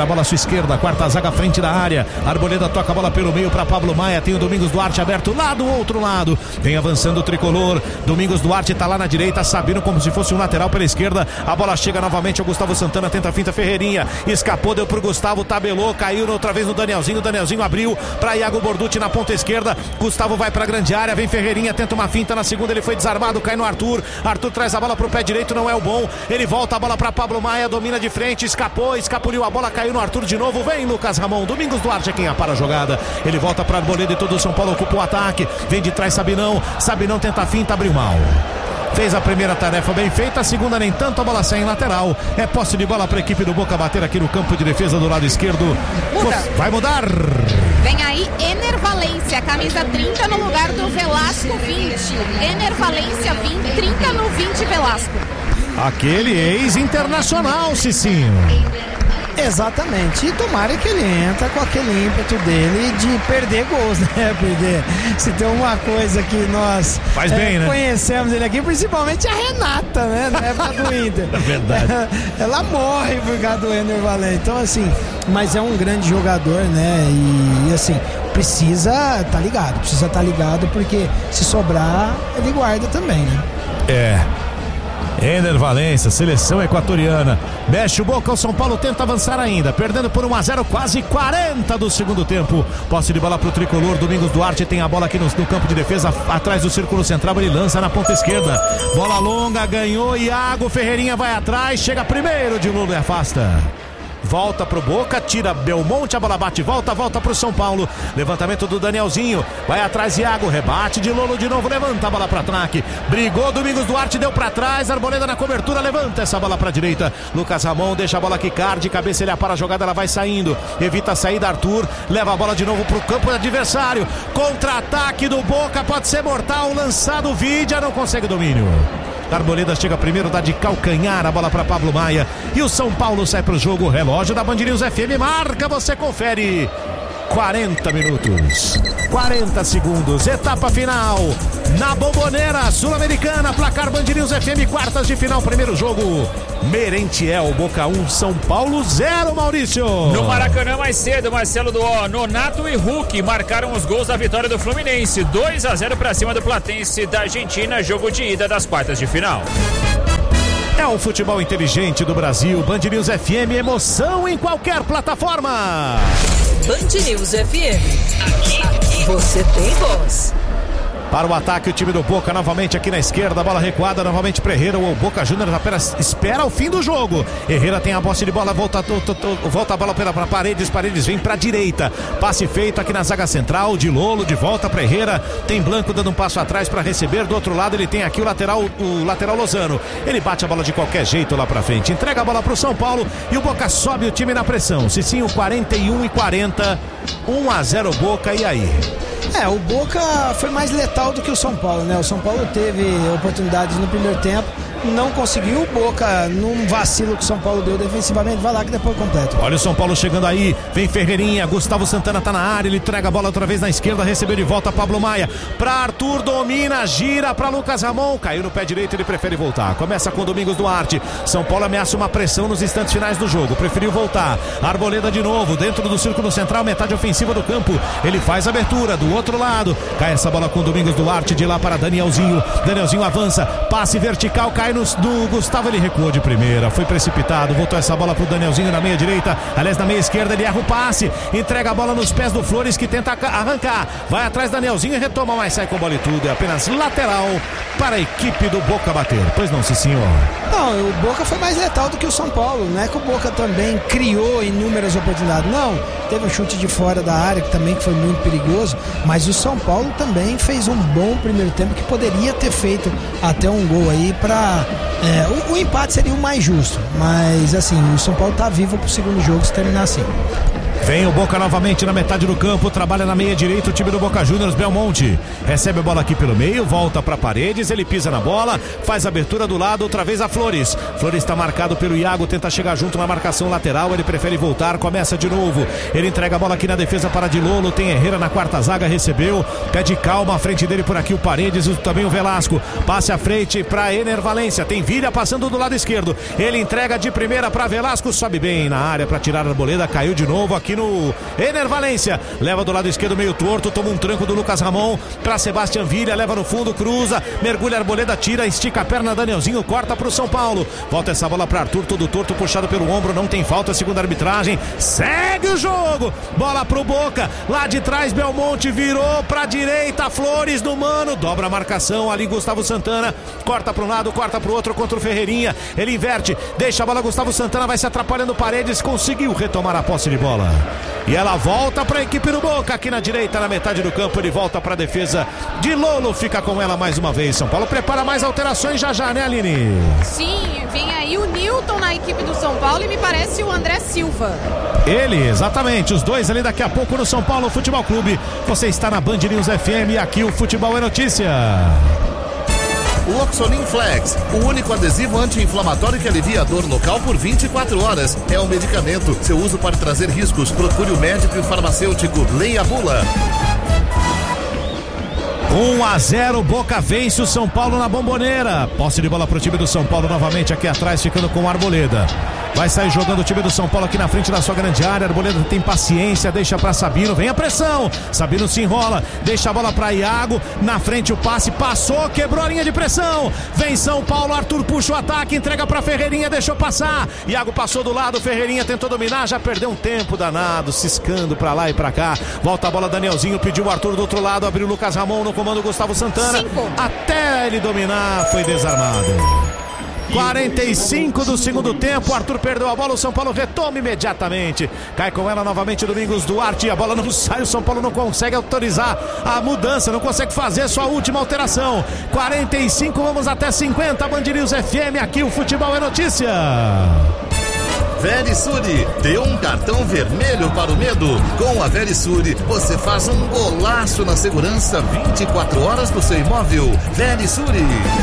bola à sua esquerda, quarta zaga frente da área. Arboleda toca a bola pelo meio para Pablo Maia, tem o Domingos Duarte aberto lá do outro lado, vem avançando o tricolor. Domingos Duarte tá lá na direita, Sabino como se fosse um lateral pela esquerda. A bola chega novamente ao Gustavo Santana, tenta a finta, Ferreirinha escapou, deu pro Gustavo, tabelou, caiu outra vez no Danielzinho. Danielzinho abriu para Iago Borducci na ponta esquerda. Gustavo vai pra grande área, vem Ferreirinha, tenta uma finta na segunda, ele foi desarmado, cai no Arthur. Arthur traz a bola pro pé direito, não é o bom, ele volta a bola para Pablo Maia, domina de frente, escapou, escapuliu a bola, caiu no Arthur de novo, vem Lucas Ramon. Domingos Duarte é quem apara a jogada, ele volta para Arboleda e todo o São Paulo ocupa o ataque, vem de trás Sabinão tenta a finta, abriu mal. Fez a primeira tarefa bem feita, a segunda nem tanto, a bola sai em lateral. É posse de bola para a equipe do Boca bater aqui no campo de defesa do lado esquerdo. Vai mudar. Vem aí Ener Valência, camisa 30 no lugar do Velasco 20. Ener Valência 20, 30 no 20 Velasco. Aquele ex-internacional, Cicinho. Exatamente, e tomara que ele entra com aquele ímpeto dele de perder gols, né? Porque se tem uma coisa que nós faz bem, né? Conhecemos ele aqui, principalmente a Renata, né? Na época do Inter. É verdade. Ela morre por causa do Ener Valência. Então, assim, mas é um grande jogador, né? E assim, precisa estar ligado, porque se sobrar, ele guarda também, né? Ener Valência, seleção equatoriana. Mexe o Boca, o São Paulo tenta avançar ainda, perdendo por 1-0, quase 40 do segundo tempo. Posse de bola pro tricolor, Domingos Duarte tem a bola aqui no campo de defesa, atrás do círculo central, ele lança na ponta esquerda. Bola longa, ganhou Iago, Ferreirinha vai atrás, chega primeiro de Lula e afasta. Volta pro Boca, tira Belmonte, a bola bate, volta pro São Paulo. Levantamento do Danielzinho, vai atrás Iago, rebate de Lolo de novo, levanta a bola pro ataque. Brigou Domingos Duarte, deu pra trás, Arboleda na cobertura, levanta essa bola pra direita. Lucas Ramon deixa a bola quicar, de cabeça ele apara a jogada, ela vai saindo. Evita a saída, Arthur, leva a bola de novo pro campo do adversário. Contra-ataque do Boca, pode ser mortal, lançado Vidia, não consegue domínio. Arboleda chega primeiro, dá de calcanhar a bola para Pablo Maia e o São Paulo sai pro jogo. Relógio da Band News FM marca, você confere. 40 minutos, 40 segundos, etapa final na Bombonera Sul-Americana, placar Band News FM, quartas de final, primeiro jogo, Merentiel, Boca 1, São Paulo 0, Maurício. No Maracanã mais cedo, Marcelo Duó, Nonato e Hulk marcaram os gols da vitória do Fluminense, 2-0 para cima do Platense da Argentina, jogo de ida das quartas de final. É o futebol inteligente do Brasil, Band News FM, emoção em qualquer plataforma. Band News FM, aqui você tem voz. Para o ataque, o time do Boca novamente aqui na esquerda, bola recuada, novamente para Herrera, o Boca Juniors apenas espera o fim do jogo. Herrera tem a posse de bola, volta a bola para Paredes vem para a direita, passe feito aqui na zaga central, de Lolo, de volta para Herrera, tem Blanco dando um passo atrás para receber, do outro lado ele tem aqui o lateral Lozano, ele bate a bola de qualquer jeito lá para frente, entrega a bola para o São Paulo e o Boca sobe o time na pressão. Cicinho, 41-40, 1-0 Boca, e aí? O Boca foi mais letal do que o São Paulo, né? O São Paulo teve oportunidades no primeiro tempo, não conseguiu. O Boca, num vacilo que o São Paulo deu defensivamente, vai lá que depois completa. Olha o São Paulo chegando aí, vem Ferreirinha, Gustavo Santana tá na área, ele entrega a bola outra vez na esquerda, recebeu de volta Pablo Maia, pra Arthur, domina, gira pra Lucas Ramon, caiu no pé direito, ele prefere voltar, começa com Domingos Duarte. São Paulo ameaça uma pressão nos instantes finais do jogo, preferiu voltar. Arboleda de novo, dentro do círculo central, metade ofensiva do campo, ele faz a abertura do outro lado, cai essa bola com Domingos Duarte, de lá para Danielzinho avança, passe vertical, cai do Gustavo, ele recuou de primeira, foi precipitado, voltou essa bola pro Danielzinho na meia direita, aliás na meia esquerda, ele erra o passe, entrega a bola nos pés do Flores, que tenta arrancar, vai atrás Danielzinho e retoma, mas sai com bola e tudo, é apenas lateral para a equipe do Boca bater. Pois não, sim senhor? Não, o Boca foi mais letal do que o São Paulo, não é que o Boca também criou inúmeras oportunidades, não, teve um chute de fora da área que foi muito perigoso, mas o São Paulo também fez um bom primeiro tempo, que poderia ter feito até um gol aí para o empate seria o mais justo, mas assim, o São Paulo tá vivo pro segundo jogo se terminar assim. Vem o Boca novamente na metade do campo, trabalha na meia direita o time do Boca Juniors. Belmonte recebe a bola aqui pelo meio, volta para Paredes, ele pisa na bola, faz a abertura do lado, outra vez a Flores. Flores está marcado pelo Iago, tenta chegar junto na marcação lateral, ele prefere voltar, começa de novo. Ele entrega a bola aqui na defesa para Dilolo, tem Herrera na quarta zaga, recebeu, pede calma, à frente dele por aqui o Paredes, também o Velasco. Passe à frente para Ener Valência, tem Villa passando do lado esquerdo. Ele entrega de primeira para Velasco, sobe bem na área para tirar a Arboleda, caiu de novo aqui no Ener Valência, leva do lado esquerdo meio torto, toma um tranco do Lucas Ramon para Sebastião Villa, leva no fundo, cruza, mergulha a Arboleda, tira, estica a perna, Danielzinho corta pro São Paulo, volta essa bola para Arthur, todo torto, puxado pelo ombro, não tem falta, segundo a arbitragem, segue o jogo, bola pro Boca, lá de trás Belmonte virou pra direita, Flores no mano, dobra a marcação, ali Gustavo Santana, corta para um lado, corta pro outro contra o Ferreirinha, ele inverte, deixa a bola, Gustavo Santana vai se atrapalhando, Paredes conseguiu retomar a posse de bola. E ela volta para a equipe do Boca, aqui na direita, na metade do campo, ele volta para a defesa de Lolo, fica com ela mais uma vez. São Paulo prepara mais alterações já, né, Aline? Sim, vem aí o Newton na equipe do São Paulo e me parece o André Silva. Ele, exatamente, os dois ali daqui a pouco no São Paulo Futebol Clube. Você está na Band News FM e aqui o Futebol é Notícia. Loxonin Flex, o único adesivo anti-inflamatório que alivia a dor local por 24 horas. É um medicamento. Seu uso pode trazer riscos. Procure o médico e o farmacêutico. Leia a bula. 1-0, Boca vence o São Paulo na Bomboneira. Posse de bola pro time do São Paulo novamente aqui atrás, ficando com o Arboleda. Vai sair jogando o time do São Paulo aqui na frente da sua grande área. Arboleda tem paciência, deixa pra Sabino, vem a pressão. Sabino se enrola, deixa a bola pra Iago. Na frente o passe, passou, quebrou a linha de pressão. Vem São Paulo, Arthur puxa o ataque, entrega pra Ferreirinha, deixou passar. Iago passou do lado, Ferreirinha tentou dominar, já perdeu um tempo danado, ciscando pra lá e pra cá. Volta a bola, Danielzinho pediu o Arthur do outro lado, abriu o Lucas Ramon no comando Gustavo Santana. 5. Até ele dominar, foi desarmado. 45 do segundo tempo, Arthur perdeu a bola, o São Paulo retoma imediatamente, cai com ela novamente Domingos Duarte, a bola não sai, o São Paulo não consegue autorizar a mudança, não consegue fazer sua última alteração. 45, vamos até 50, Band News FM, aqui o Futebol é Notícia. Verisuri, deu um cartão vermelho para o medo. Com a Verisuri, você faz um golaço na segurança 24 horas do seu imóvel. Verisuri.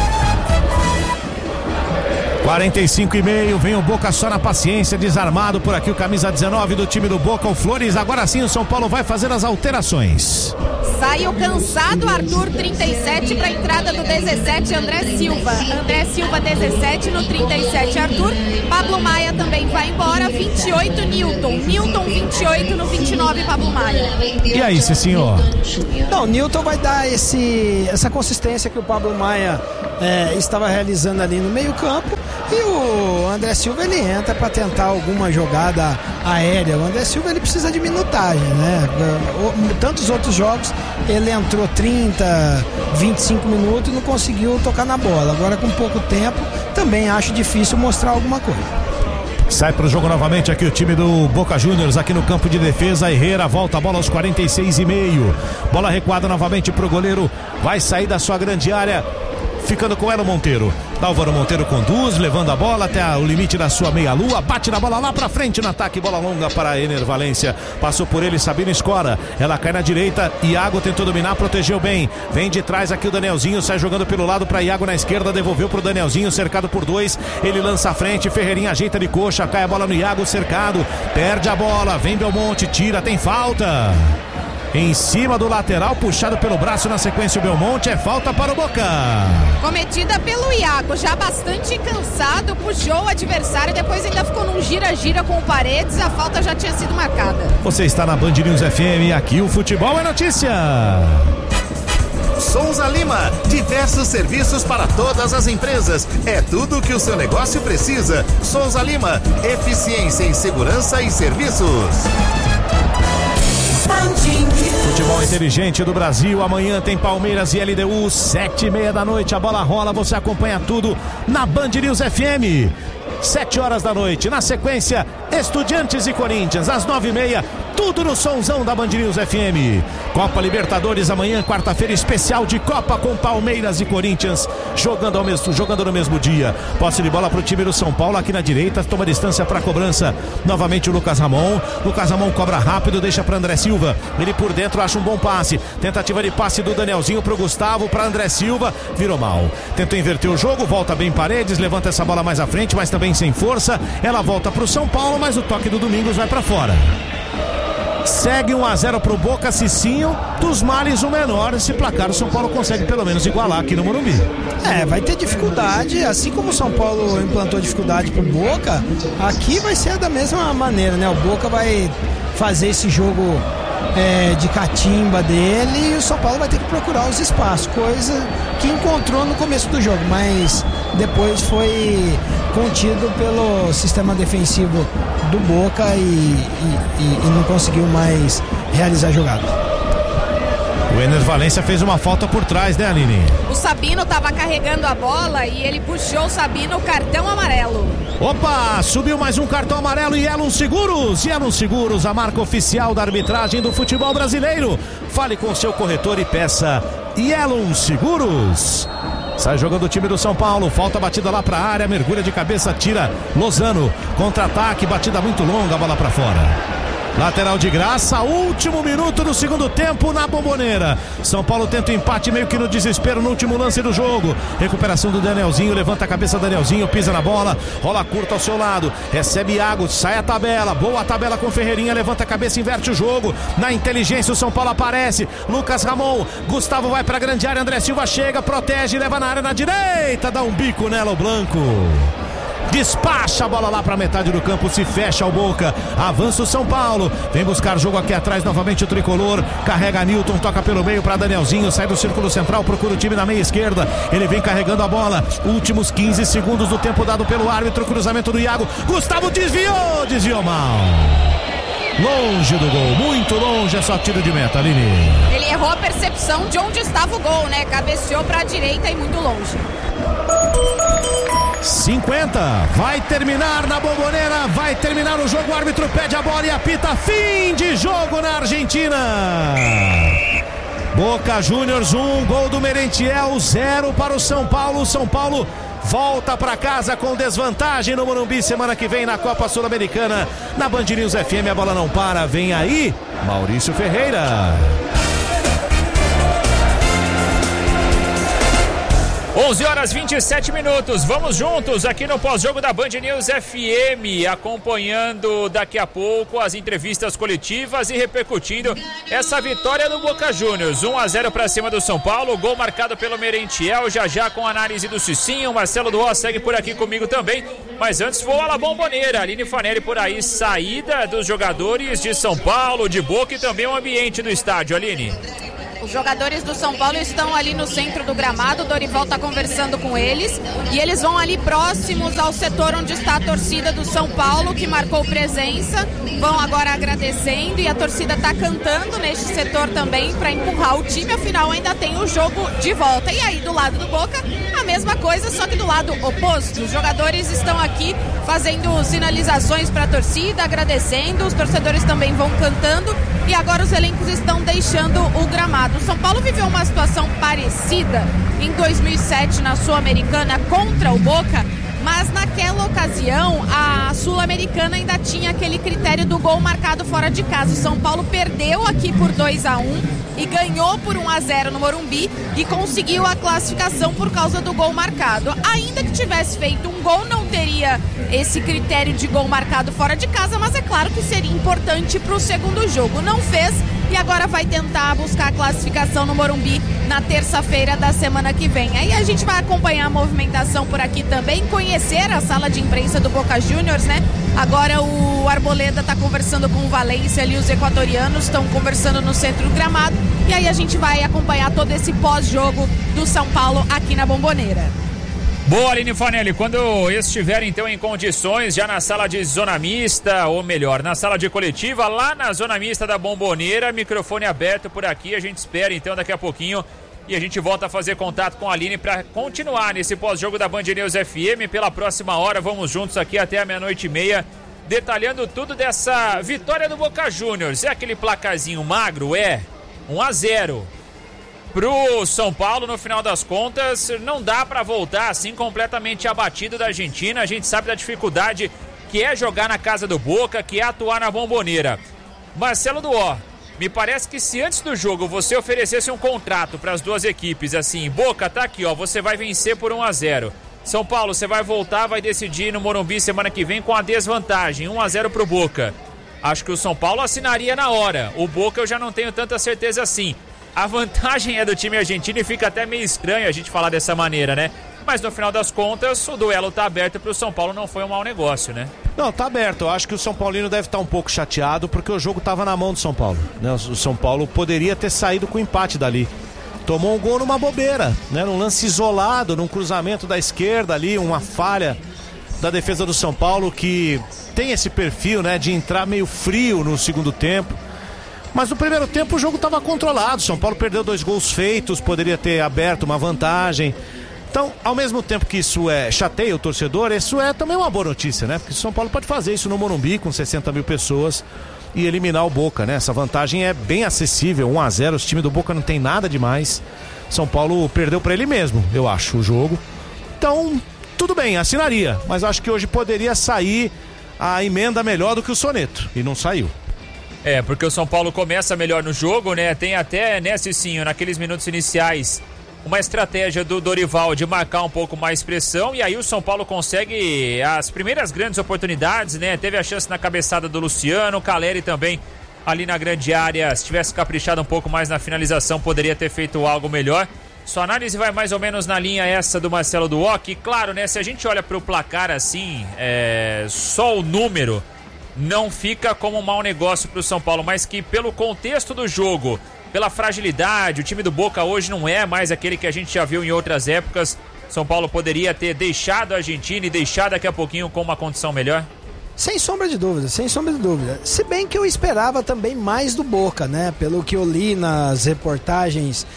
45,5, vem o Boca só na paciência, desarmado por aqui o camisa 19 do time do Boca, o Flores. Agora sim o São Paulo vai fazer as alterações. Sai o cansado Arthur, 37, para a entrada do 17, André Silva. André Silva, 17, no 37, Arthur. Pablo Maia também vai embora, 28, Newton. Newton, 28, no 29, Pablo Maia. E aí, sim, senhor? Não, Newton vai dar essa consistência que o Pablo Maia estava realizando ali no meio campo. E o André Silva, ele entra para tentar alguma jogada aérea. O André Silva, ele precisa de minutagem, né? Tantos outros jogos ele entrou 30, 25 minutos e não conseguiu tocar na bola. Agora, com pouco tempo, também acho difícil mostrar alguma coisa. Sai para o jogo novamente aqui o time do Boca Juniors, aqui no campo de defesa. Herrera volta a bola aos 46,5. Bola recuada novamente para o goleiro, vai sair da sua grande área, ficando com ela o Monteiro. Álvaro Monteiro conduz, levando a bola até o limite da sua meia-lua, bate na bola lá pra frente no ataque, bola longa para Ener Valência, passou por ele, Sabino escora, ela cai na direita, Iago tentou dominar, protegeu bem, vem de trás aqui o Danielzinho, sai jogando pelo lado para Iago na esquerda, devolveu pro Danielzinho, cercado por dois, ele lança à frente, Ferreirinha ajeita de coxa, cai a bola no Iago, cercado, perde a bola, vem Belmonte, tira, tem falta. Em cima do lateral, puxado pelo braço na sequência o Belmonte, é falta para o Boca. Cometida pelo Iago, já bastante cansado, puxou o adversário, depois ainda ficou num gira-gira com o Paredes, a falta já tinha sido marcada. Você está na Band News FM, aqui o Futebol é Notícia. Souza Lima, diversos serviços para todas as empresas. É tudo o que o seu negócio precisa. Souza Lima, eficiência em segurança e serviços. Futebol inteligente do Brasil, amanhã tem Palmeiras e LDU, 7:30 da noite, a bola rola, você acompanha tudo na Band News FM. 7 horas da noite. Na sequência, Estudiantes e Corinthians, às 9h30. Tudo no sonzão da Band News FM. Copa Libertadores amanhã, quarta-feira, especial de Copa com Palmeiras e Corinthians, jogando no mesmo dia. Posse de bola para o time do São Paulo aqui na direita, toma distância para a cobrança. Novamente o Lucas Ramon. Lucas Ramon cobra rápido, deixa para André Silva. Ele por dentro acha um bom passe. Tentativa de passe do Danielzinho para o Gustavo, para André Silva. Virou mal. Tentou inverter o jogo, volta bem Paredes, levanta essa bola mais à frente, mas também sem força. Ela volta para o São Paulo, mas o toque do Domingos vai para fora. Segue 1-0 pro Boca, Cicinho, dos males o menor. Esse placar o São Paulo consegue pelo menos igualar aqui no Morumbi. Vai ter dificuldade, assim como o São Paulo implantou dificuldade pro Boca, aqui vai ser da mesma maneira, né? O Boca vai fazer esse jogo de catimba dele e o São Paulo vai ter que procurar os espaços, coisa que encontrou no começo do jogo, mas depois foi contido pelo sistema defensivo do Boca e não conseguiu mais realizar a jogada. O Ener Valencia fez uma falta por trás, né, Aline? O Sabino estava carregando a bola e ele puxou o Sabino, cartão amarelo. Opa, subiu mais um cartão amarelo e Elon Seguros, a marca oficial da arbitragem do futebol brasileiro. Fale com seu corretor e peça Elon Seguros. Sai jogando o time do São Paulo, falta batida lá pra área, mergulha de cabeça, tira Lozano, contra-ataque, batida muito longa, a bola pra fora. Lateral de graça, último minuto do segundo tempo na Bomboneira. São Paulo tenta o empate meio que no desespero no último lance do jogo. Recuperação do Danielzinho, levanta a cabeça do Danielzinho, pisa na bola, rola curta ao seu lado, recebe Iago, sai a tabela, boa tabela com Ferreirinha, levanta a cabeça, inverte o jogo. Na inteligência o São Paulo aparece, Lucas Ramon, Gustavo vai pra grande área, André Silva chega, protege, leva na área na direita, dá um bico nela o Blanco. Despacha a bola lá para metade do campo, se fecha o Boca, avança o São Paulo, vem buscar jogo aqui atrás novamente o tricolor, carrega Nilton, toca pelo meio para Danielzinho, sai do círculo central, procura o time na meia esquerda, ele vem carregando a bola, últimos 15 segundos do tempo dado pelo árbitro, cruzamento do Iago, Gustavo desviou mal. Longe do gol, muito longe, é só tiro de meta, Aline. Ele errou a percepção de onde estava o gol, né? Cabeceou para a direita e muito longe. 50, vai terminar na Bomboneira, vai terminar o jogo, o árbitro pede a bola e apita fim de jogo na Argentina. Boca Juniors 1, gol do Merentiel, 0 para o São Paulo. São Paulo volta para casa com desvantagem no Morumbi semana que vem na Copa Sul-Americana. Na Band News FM a bola não para, vem aí Maurício Ferreira. 11h27, vamos juntos aqui no pós-jogo da Band News FM, acompanhando daqui a pouco as entrevistas coletivas e repercutindo essa vitória do Boca Juniors, 1-0 para cima do São Paulo, gol marcado pelo Merentiel, já com a análise do Cicinho, Marcelo Duó segue por aqui comigo também, mas antes vou à La Bomboneira, Aline Fanelli por aí, saída dos jogadores de São Paulo, de Boca e também o ambiente do estádio, Aline. Os jogadores do São Paulo estão ali no centro do gramado, o Dorival está conversando com eles e eles vão ali próximos ao setor onde está a torcida do São Paulo, que marcou presença, vão agora agradecendo e a torcida está cantando neste setor também para empurrar o time, afinal ainda tem o jogo de volta. E aí do lado do Boca, a mesma coisa, só que do lado oposto, os jogadores estão aqui fazendo sinalizações para a torcida, agradecendo, os torcedores também vão cantando e agora os elencos estão deixando o gramado. O São Paulo viveu uma situação parecida em 2007 na Sul-Americana contra o Boca, mas naquela ocasião a Sul-Americana ainda tinha aquele critério do gol marcado fora de casa. O São Paulo perdeu aqui por 2-1 e ganhou por 1-0 no Morumbi e conseguiu a classificação por causa do gol marcado. Ainda que tivesse feito um gol, não teria esse critério de gol marcado fora de casa, mas é claro que seria importante para o segundo jogo. Não fez e agora vai tentar buscar a classificação no Morumbi na terça-feira da semana que vem. Aí a gente vai acompanhar a movimentação por aqui também, conhecer a sala de imprensa do Boca Juniors, né? Agora o Arboleda está conversando com o Valência ali, os equatorianos estão conversando no centro do gramado e aí a gente vai acompanhar todo esse pós-jogo do São Paulo aqui na Bomboneira. Boa, Aline Fanelli, quando estiverem então em condições, já na sala de zona mista, ou melhor, na sala de coletiva, lá na zona mista da Bomboneira, microfone aberto por aqui, a gente espera então daqui a pouquinho E a gente volta a fazer contato com a Aline para continuar nesse pós-jogo da Band News FM. Pela próxima hora, vamos juntos aqui até a 00:30, detalhando tudo dessa vitória do Boca Juniors. É aquele placarzinho magro? 1-0 pro São Paulo. No final das contas, não dá para voltar assim completamente abatido da Argentina. A gente sabe da dificuldade que é jogar na casa do Boca, que é atuar na Bombonera. Marcelo Duó, me parece que se antes do jogo você oferecesse um contrato para as duas equipes, assim, Boca, tá aqui, ó, você vai vencer por 1-0. São Paulo, você vai voltar, vai decidir no Morumbi semana que vem com a desvantagem, 1-0 pro Boca. Acho que o São Paulo assinaria na hora. O Boca eu já não tenho tanta certeza assim. A vantagem é do time argentino e fica até meio estranho a gente falar dessa maneira, né? Mas no final das contas, o duelo tá aberto pro São Paulo, não foi um mau negócio, né? Não, tá aberto. Eu acho que o São Paulino deve estar um pouco chateado porque o jogo tava na mão do São Paulo, né? O São Paulo poderia ter saído com empate dali. Tomou um gol numa bobeira, né? Num lance isolado, num cruzamento da esquerda ali, uma falha da defesa do São Paulo que tem esse perfil, né? De entrar meio frio no segundo tempo. Mas no primeiro tempo o jogo estava controlado. São Paulo perdeu 2 gols feitos, poderia ter aberto uma vantagem. Então, ao mesmo tempo que isso chateia o torcedor, isso é também uma boa notícia, né? Porque o São Paulo pode fazer isso no Morumbi com 60 mil pessoas e eliminar o Boca, né? Essa vantagem é bem acessível, 1-0, o time do Boca não tem nada demais. São Paulo perdeu para ele mesmo, eu acho, o jogo. Então, tudo bem, assinaria, mas acho que hoje poderia sair a emenda melhor do que o soneto, e não saiu. Porque o São Paulo começa melhor no jogo, né? Tem até, né, Cicinho, naqueles minutos iniciais, uma estratégia do Dorival de marcar um pouco mais pressão, e aí o São Paulo consegue as primeiras grandes oportunidades, né? Teve a chance na cabeçada do Luciano, o Caleri também ali na grande área, se tivesse caprichado um pouco mais na finalização, poderia ter feito algo melhor. Sua análise vai mais ou menos na linha essa do Marcelo Duó, que claro, né, se a gente olha para o placar assim, só o número não fica como um mau negócio para o São Paulo, mas que pelo contexto do jogo, pela fragilidade, o time do Boca hoje não é mais aquele que a gente já viu em outras épocas. São Paulo poderia ter deixado a Argentina e deixar daqui a pouquinho com uma condição melhor? Sem sombra de dúvida, sem sombra de dúvida. Se bem que eu esperava também mais do Boca, né? Pelo que eu li nas reportagens,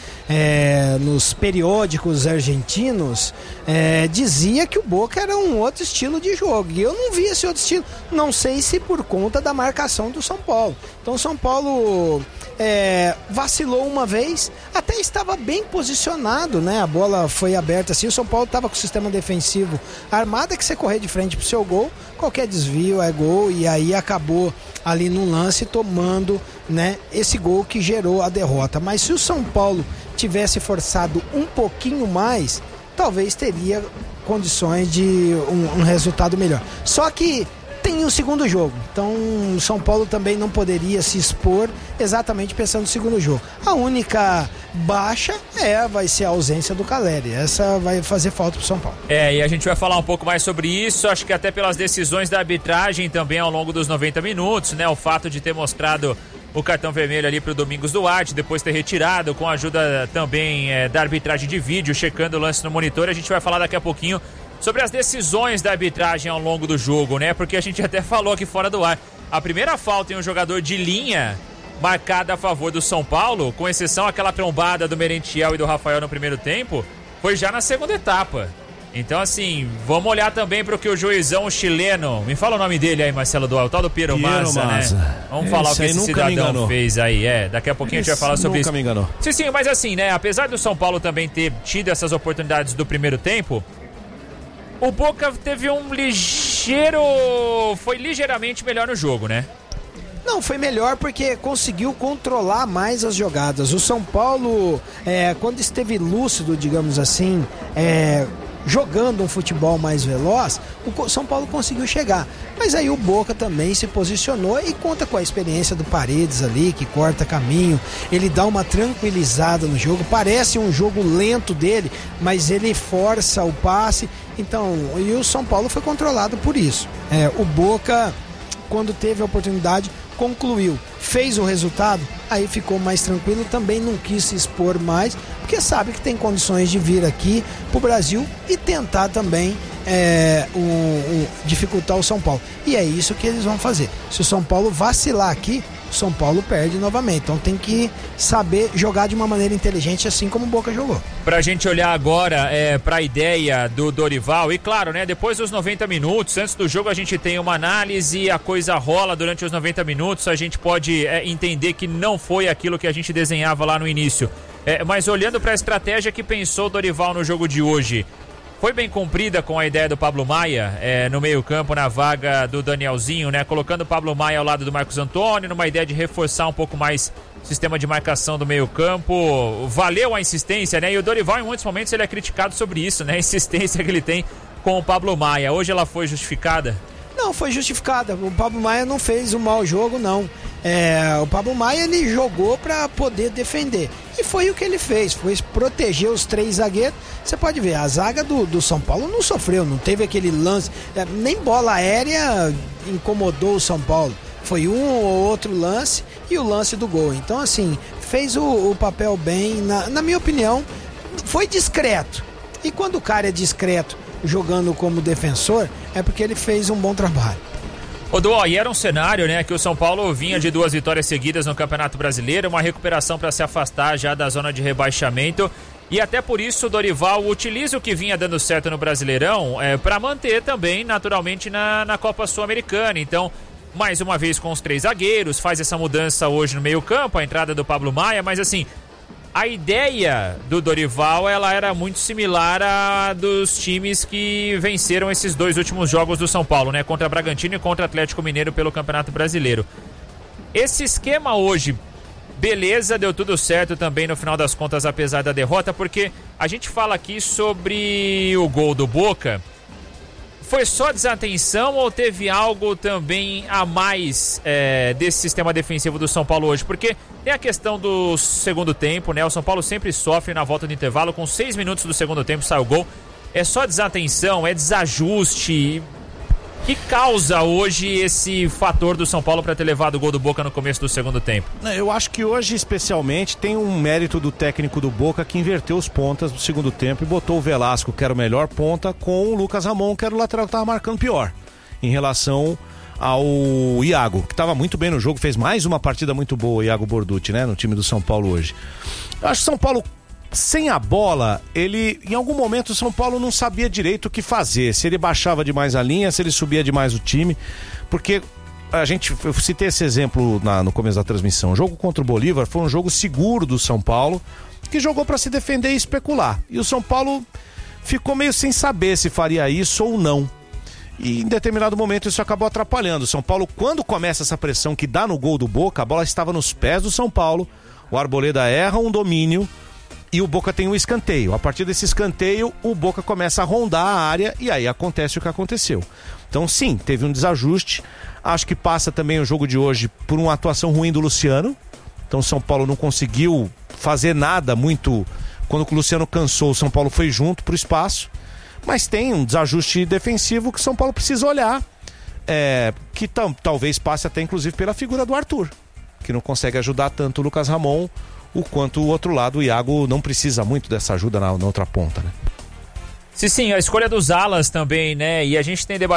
nos periódicos argentinos, dizia que o Boca era um outro estilo de jogo. E eu não vi esse outro estilo. Não sei se por conta da marcação do São Paulo. Então o São Paulo vacilou uma vez, até estava bem posicionado, né? A bola foi aberta assim, o São Paulo estava com o sistema defensivo armado, que você correr de frente pro seu gol, qualquer desvio é gol, e aí acabou ali no lance tomando, né, esse gol que gerou a derrota. Mas se o São Paulo tivesse forçado um pouquinho mais, talvez teria condições de um resultado melhor. Só que tem o segundo jogo, então o São Paulo também não poderia se expor exatamente pensando no segundo jogo. A única baixa vai ser a ausência do Caleri, essa vai fazer falta pro São Paulo. E a gente vai falar um pouco mais sobre isso, acho que até pelas decisões da arbitragem também ao longo dos 90 minutos, né? O fato de ter mostrado o cartão vermelho ali pro Domingos Duarte, depois ter retirado, com a ajuda também da arbitragem de vídeo, checando o lance no monitor. A gente vai falar daqui a pouquinho sobre as decisões da arbitragem ao longo do jogo, né? Porque a gente até falou aqui fora do ar. A primeira falta em um jogador de linha marcada a favor do São Paulo, com exceção aquela trombada do Merentiel e do Rafael no primeiro tempo, foi já na segunda etapa. Então, assim, vamos olhar também para o que o juizão chileno, me fala o nome dele aí, Marcelo Dual, o tal do Piero Massa, né? Vamos falar o que esse cidadão fez aí, daqui a pouquinho a gente vai falar sobre isso. Nunca me enganou. Sim, mas assim, né, apesar do São Paulo também ter tido essas oportunidades do primeiro tempo, o Boca teve foi ligeiramente melhor no jogo, né? Não, foi melhor porque conseguiu controlar mais as jogadas. O São Paulo, quando esteve lúcido, digamos assim, jogando um futebol mais veloz, o São Paulo conseguiu chegar. Mas aí o Boca também se posicionou e conta com a experiência do Paredes ali, que corta caminho, ele dá uma tranquilizada no jogo, parece um jogo lento dele, mas ele força o passe. Então, e o São Paulo foi controlado por isso. O Boca, quando teve a oportunidade, concluiu, fez o resultado, aí ficou mais tranquilo, também não quis se expor mais, porque sabe que tem condições de vir aqui pro Brasil e tentar também dificultar o São Paulo. E é isso que eles vão fazer. Se o São Paulo vacilar aqui, o São Paulo perde novamente. Então tem que saber jogar de uma maneira inteligente, assim como o Boca jogou. Pra gente olhar agora pra ideia do Dorival, e claro, né, depois dos 90 minutos, antes do jogo a gente tem uma análise, a coisa rola durante os 90 minutos, a gente pode entender que não foi aquilo que a gente desenhava lá no início. Mas olhando pra estratégia que pensou o Dorival no jogo de hoje, foi bem cumprida com a ideia do Pablo Maia no meio-campo, na vaga do Danielzinho, né? Colocando o Pablo Maia ao lado do Marcos Antônio, numa ideia de reforçar um pouco mais o sistema de marcação do meio-campo. Valeu a insistência, né? E o Dorival, em muitos momentos, ele é criticado sobre isso, né? A insistência que ele tem com o Pablo Maia. Hoje ela foi justificada? Não, foi justificada. O Pablo Maia não fez um mau jogo, não. O Pablo Maia, ele jogou para poder defender. E foi o que ele fez, foi proteger os 3 zagueiros. Você pode ver, a zaga do São Paulo não sofreu, não teve aquele lance, nem bola aérea incomodou o São Paulo. Foi um ou outro lance e o lance do gol. Então, assim, fez o papel bem, na minha opinião, foi discreto. E quando o cara é discreto jogando como defensor, é porque ele fez um bom trabalho. Duó, e era um cenário, né, que o São Paulo vinha de 2 vitórias seguidas no Campeonato Brasileiro, uma recuperação para se afastar já da zona de rebaixamento, e até por isso o Dorival utiliza o que vinha dando certo no Brasileirão para manter também, naturalmente, na Copa Sul-Americana. Então, mais uma vez com os 3 zagueiros, faz essa mudança hoje no meio-campo, a entrada do Pablo Maia, mas assim, a ideia do Dorival, ela era muito similar à dos times que venceram esses 2 últimos jogos do São Paulo, né? Contra Bragantino e contra Atlético Mineiro pelo Campeonato Brasileiro. Esse esquema hoje, beleza, deu tudo certo também no final das contas, apesar da derrota, porque a gente fala aqui sobre o gol do Boca. Foi só desatenção ou teve algo também a mais desse sistema defensivo do São Paulo hoje? Porque tem a questão do segundo tempo, né? O São Paulo sempre sofre na volta do intervalo, com 6 minutos do segundo tempo sai o gol. É só desatenção, é desajuste. Que causa hoje esse fator do São Paulo para ter levado o gol do Boca no começo do segundo tempo? Eu acho que hoje, especialmente, tem um mérito do técnico do Boca que inverteu os pontas do segundo tempo e botou o Velasco, que era o melhor ponta, com o Lucas Ramon, que era o lateral que estava marcando pior, em relação ao Iago, que estava muito bem no jogo, fez mais uma partida muito boa, o Iago Borducci, né, no time do São Paulo hoje. Eu acho que o São Paulo, sem a bola, em algum momento o São Paulo não sabia direito o que fazer, se ele baixava demais a linha, se ele subia demais o time, porque eu citei esse exemplo no começo da transmissão. O jogo contra o Bolívar foi um jogo seguro do São Paulo, que jogou para se defender e especular, e o São Paulo ficou meio sem saber se faria isso ou não, e em determinado momento isso acabou atrapalhando. O São Paulo, quando começa essa pressão que dá no gol do Boca, a bola estava nos pés do São Paulo, o Arboleda erra um domínio e o Boca tem um escanteio. A partir desse escanteio, o Boca começa a rondar a área e aí acontece o que aconteceu. Então, sim, teve um desajuste. Acho que passa também o jogo de hoje por uma atuação ruim do Luciano. Então, o São Paulo não conseguiu fazer nada muito. Quando o Luciano cansou, o São Paulo foi junto pro espaço. Mas tem um desajuste defensivo que o São Paulo precisa olhar. Que talvez passe até, inclusive, pela figura do Arthur, que não consegue ajudar tanto o Lucas Ramon, o quanto o outro lado, o Iago não precisa muito dessa ajuda na outra ponta, né? Sim, a escolha dos alas também, né? E a gente tem debatido